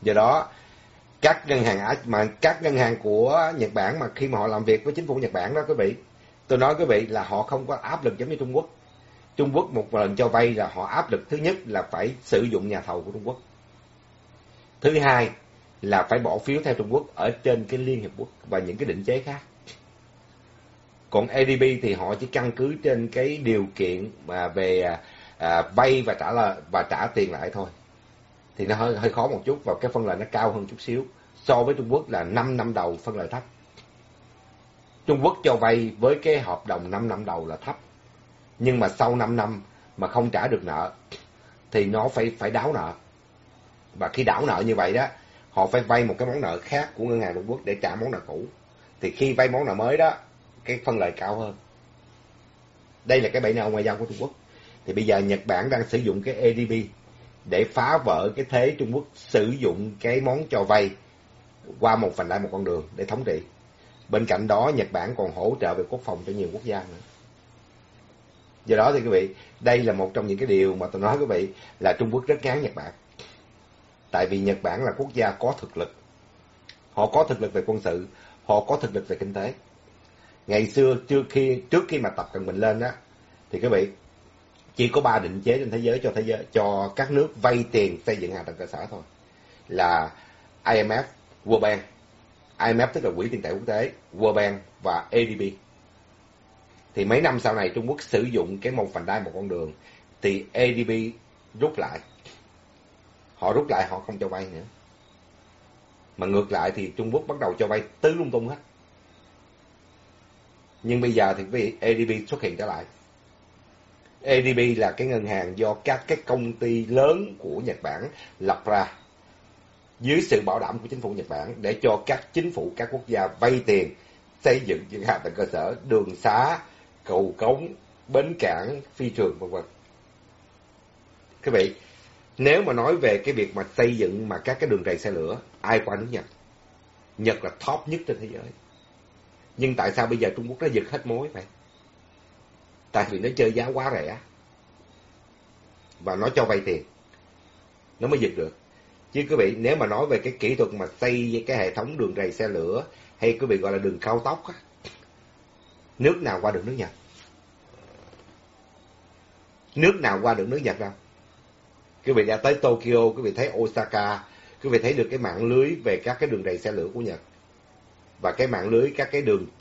Do đó các ngân hàng của Nhật Bản mà khi mà họ làm việc với chính phủ Nhật Bản đó quý vị, tôi nói quý vị là họ không có áp lực giống như Trung Quốc. Trung Quốc một lần cho vay là họ áp lực, thứ nhất là phải sử dụng nhà thầu của Trung Quốc, thứ hai là phải bỏ phiếu theo Trung Quốc ở trên cái Liên Hiệp Quốc và những cái định chế khác. Còn ADB thì họ chỉ căn cứ trên cái điều kiện mà về vay và trả tiền lại thôi. Thì nó hơi khó một chút, và cái phân lợi nó cao hơn chút xíu. So với Trung Quốc là 5 năm đầu phân lợi thấp. Trung Quốc cho vay với cái hợp đồng 5 năm đầu là thấp. Nhưng mà sau 5 năm mà không trả được nợ thì nó phải đáo nợ. Và khi đáo nợ như vậy đó, họ phải vay một cái món nợ khác của ngân hàng Trung Quốc để trả món nợ cũ. Thì khi vay món nợ mới đó, cái phân lợi cao hơn. Đây là cái bẫy nợ ngoại giao của Trung Quốc. Thì bây giờ Nhật Bản đang sử dụng cái ADB để phá vỡ cái thế Trung Quốc sử dụng cái món cho vay qua một vành đai một con đường để thống trị. Bên cạnh đó, Nhật Bản còn hỗ trợ về quốc phòng cho nhiều quốc gia nữa. Do đó thì quý vị, đây là một trong những cái điều mà tôi nói quý vị là Trung Quốc rất ngán Nhật Bản. Tại vì Nhật Bản là quốc gia có thực lực. Họ có thực lực về quân sự, họ có thực lực về kinh tế. Ngày xưa trước khi mà Tập Cận Bình lên đó, thì quý vị chỉ có 3 định chế trên thế giới cho các nước vay tiền xây dựng hạ tầng cơ sở thôi, là IMF, World Bank. IMF tức là Quỹ tiền tệ quốc tế, World Bank và ADB. Thì mấy năm sau này Trung Quốc sử dụng cái một vành đai một con đường thì ADB rút lại. Họ rút lại, họ không cho vay nữa. Mà ngược lại thì Trung Quốc bắt đầu cho vay tứ lung tung hết. Nhưng bây giờ thì quý vị, ADB xuất hiện trở lại. ADB là cái ngân hàng do các cái công ty lớn của Nhật Bản lập ra dưới sự bảo đảm của chính phủ Nhật Bản để cho các chính phủ các quốc gia vay tiền xây dựng những hạ tầng cơ sở, đường xá, cầu cống, bến cảng, phi trường v.v. Quý vị, nếu mà nói về cái việc mà xây dựng mà các cái đường ray xe lửa, ai qua nước Nhật? Nhật là top nhất trên thế giới. Nhưng tại sao bây giờ Trung Quốc nó giật hết mối vậy? Tại vì nó chơi giá quá rẻ và nó cho vay tiền, nó mới giật được. Chứ quý vị, nếu mà nói về cái kỹ thuật mà xây cái hệ thống đường ray xe lửa hay quý vị gọi là đường cao tốc á, nước nào qua được nước Nhật? Nước nào qua được nước Nhật đâu? Quý vị đã tới Tokyo, quý vị thấy Osaka, quý vị thấy được cái mạng lưới về các cái đường ray xe lửa của Nhật và cái mạng lưới các cái đường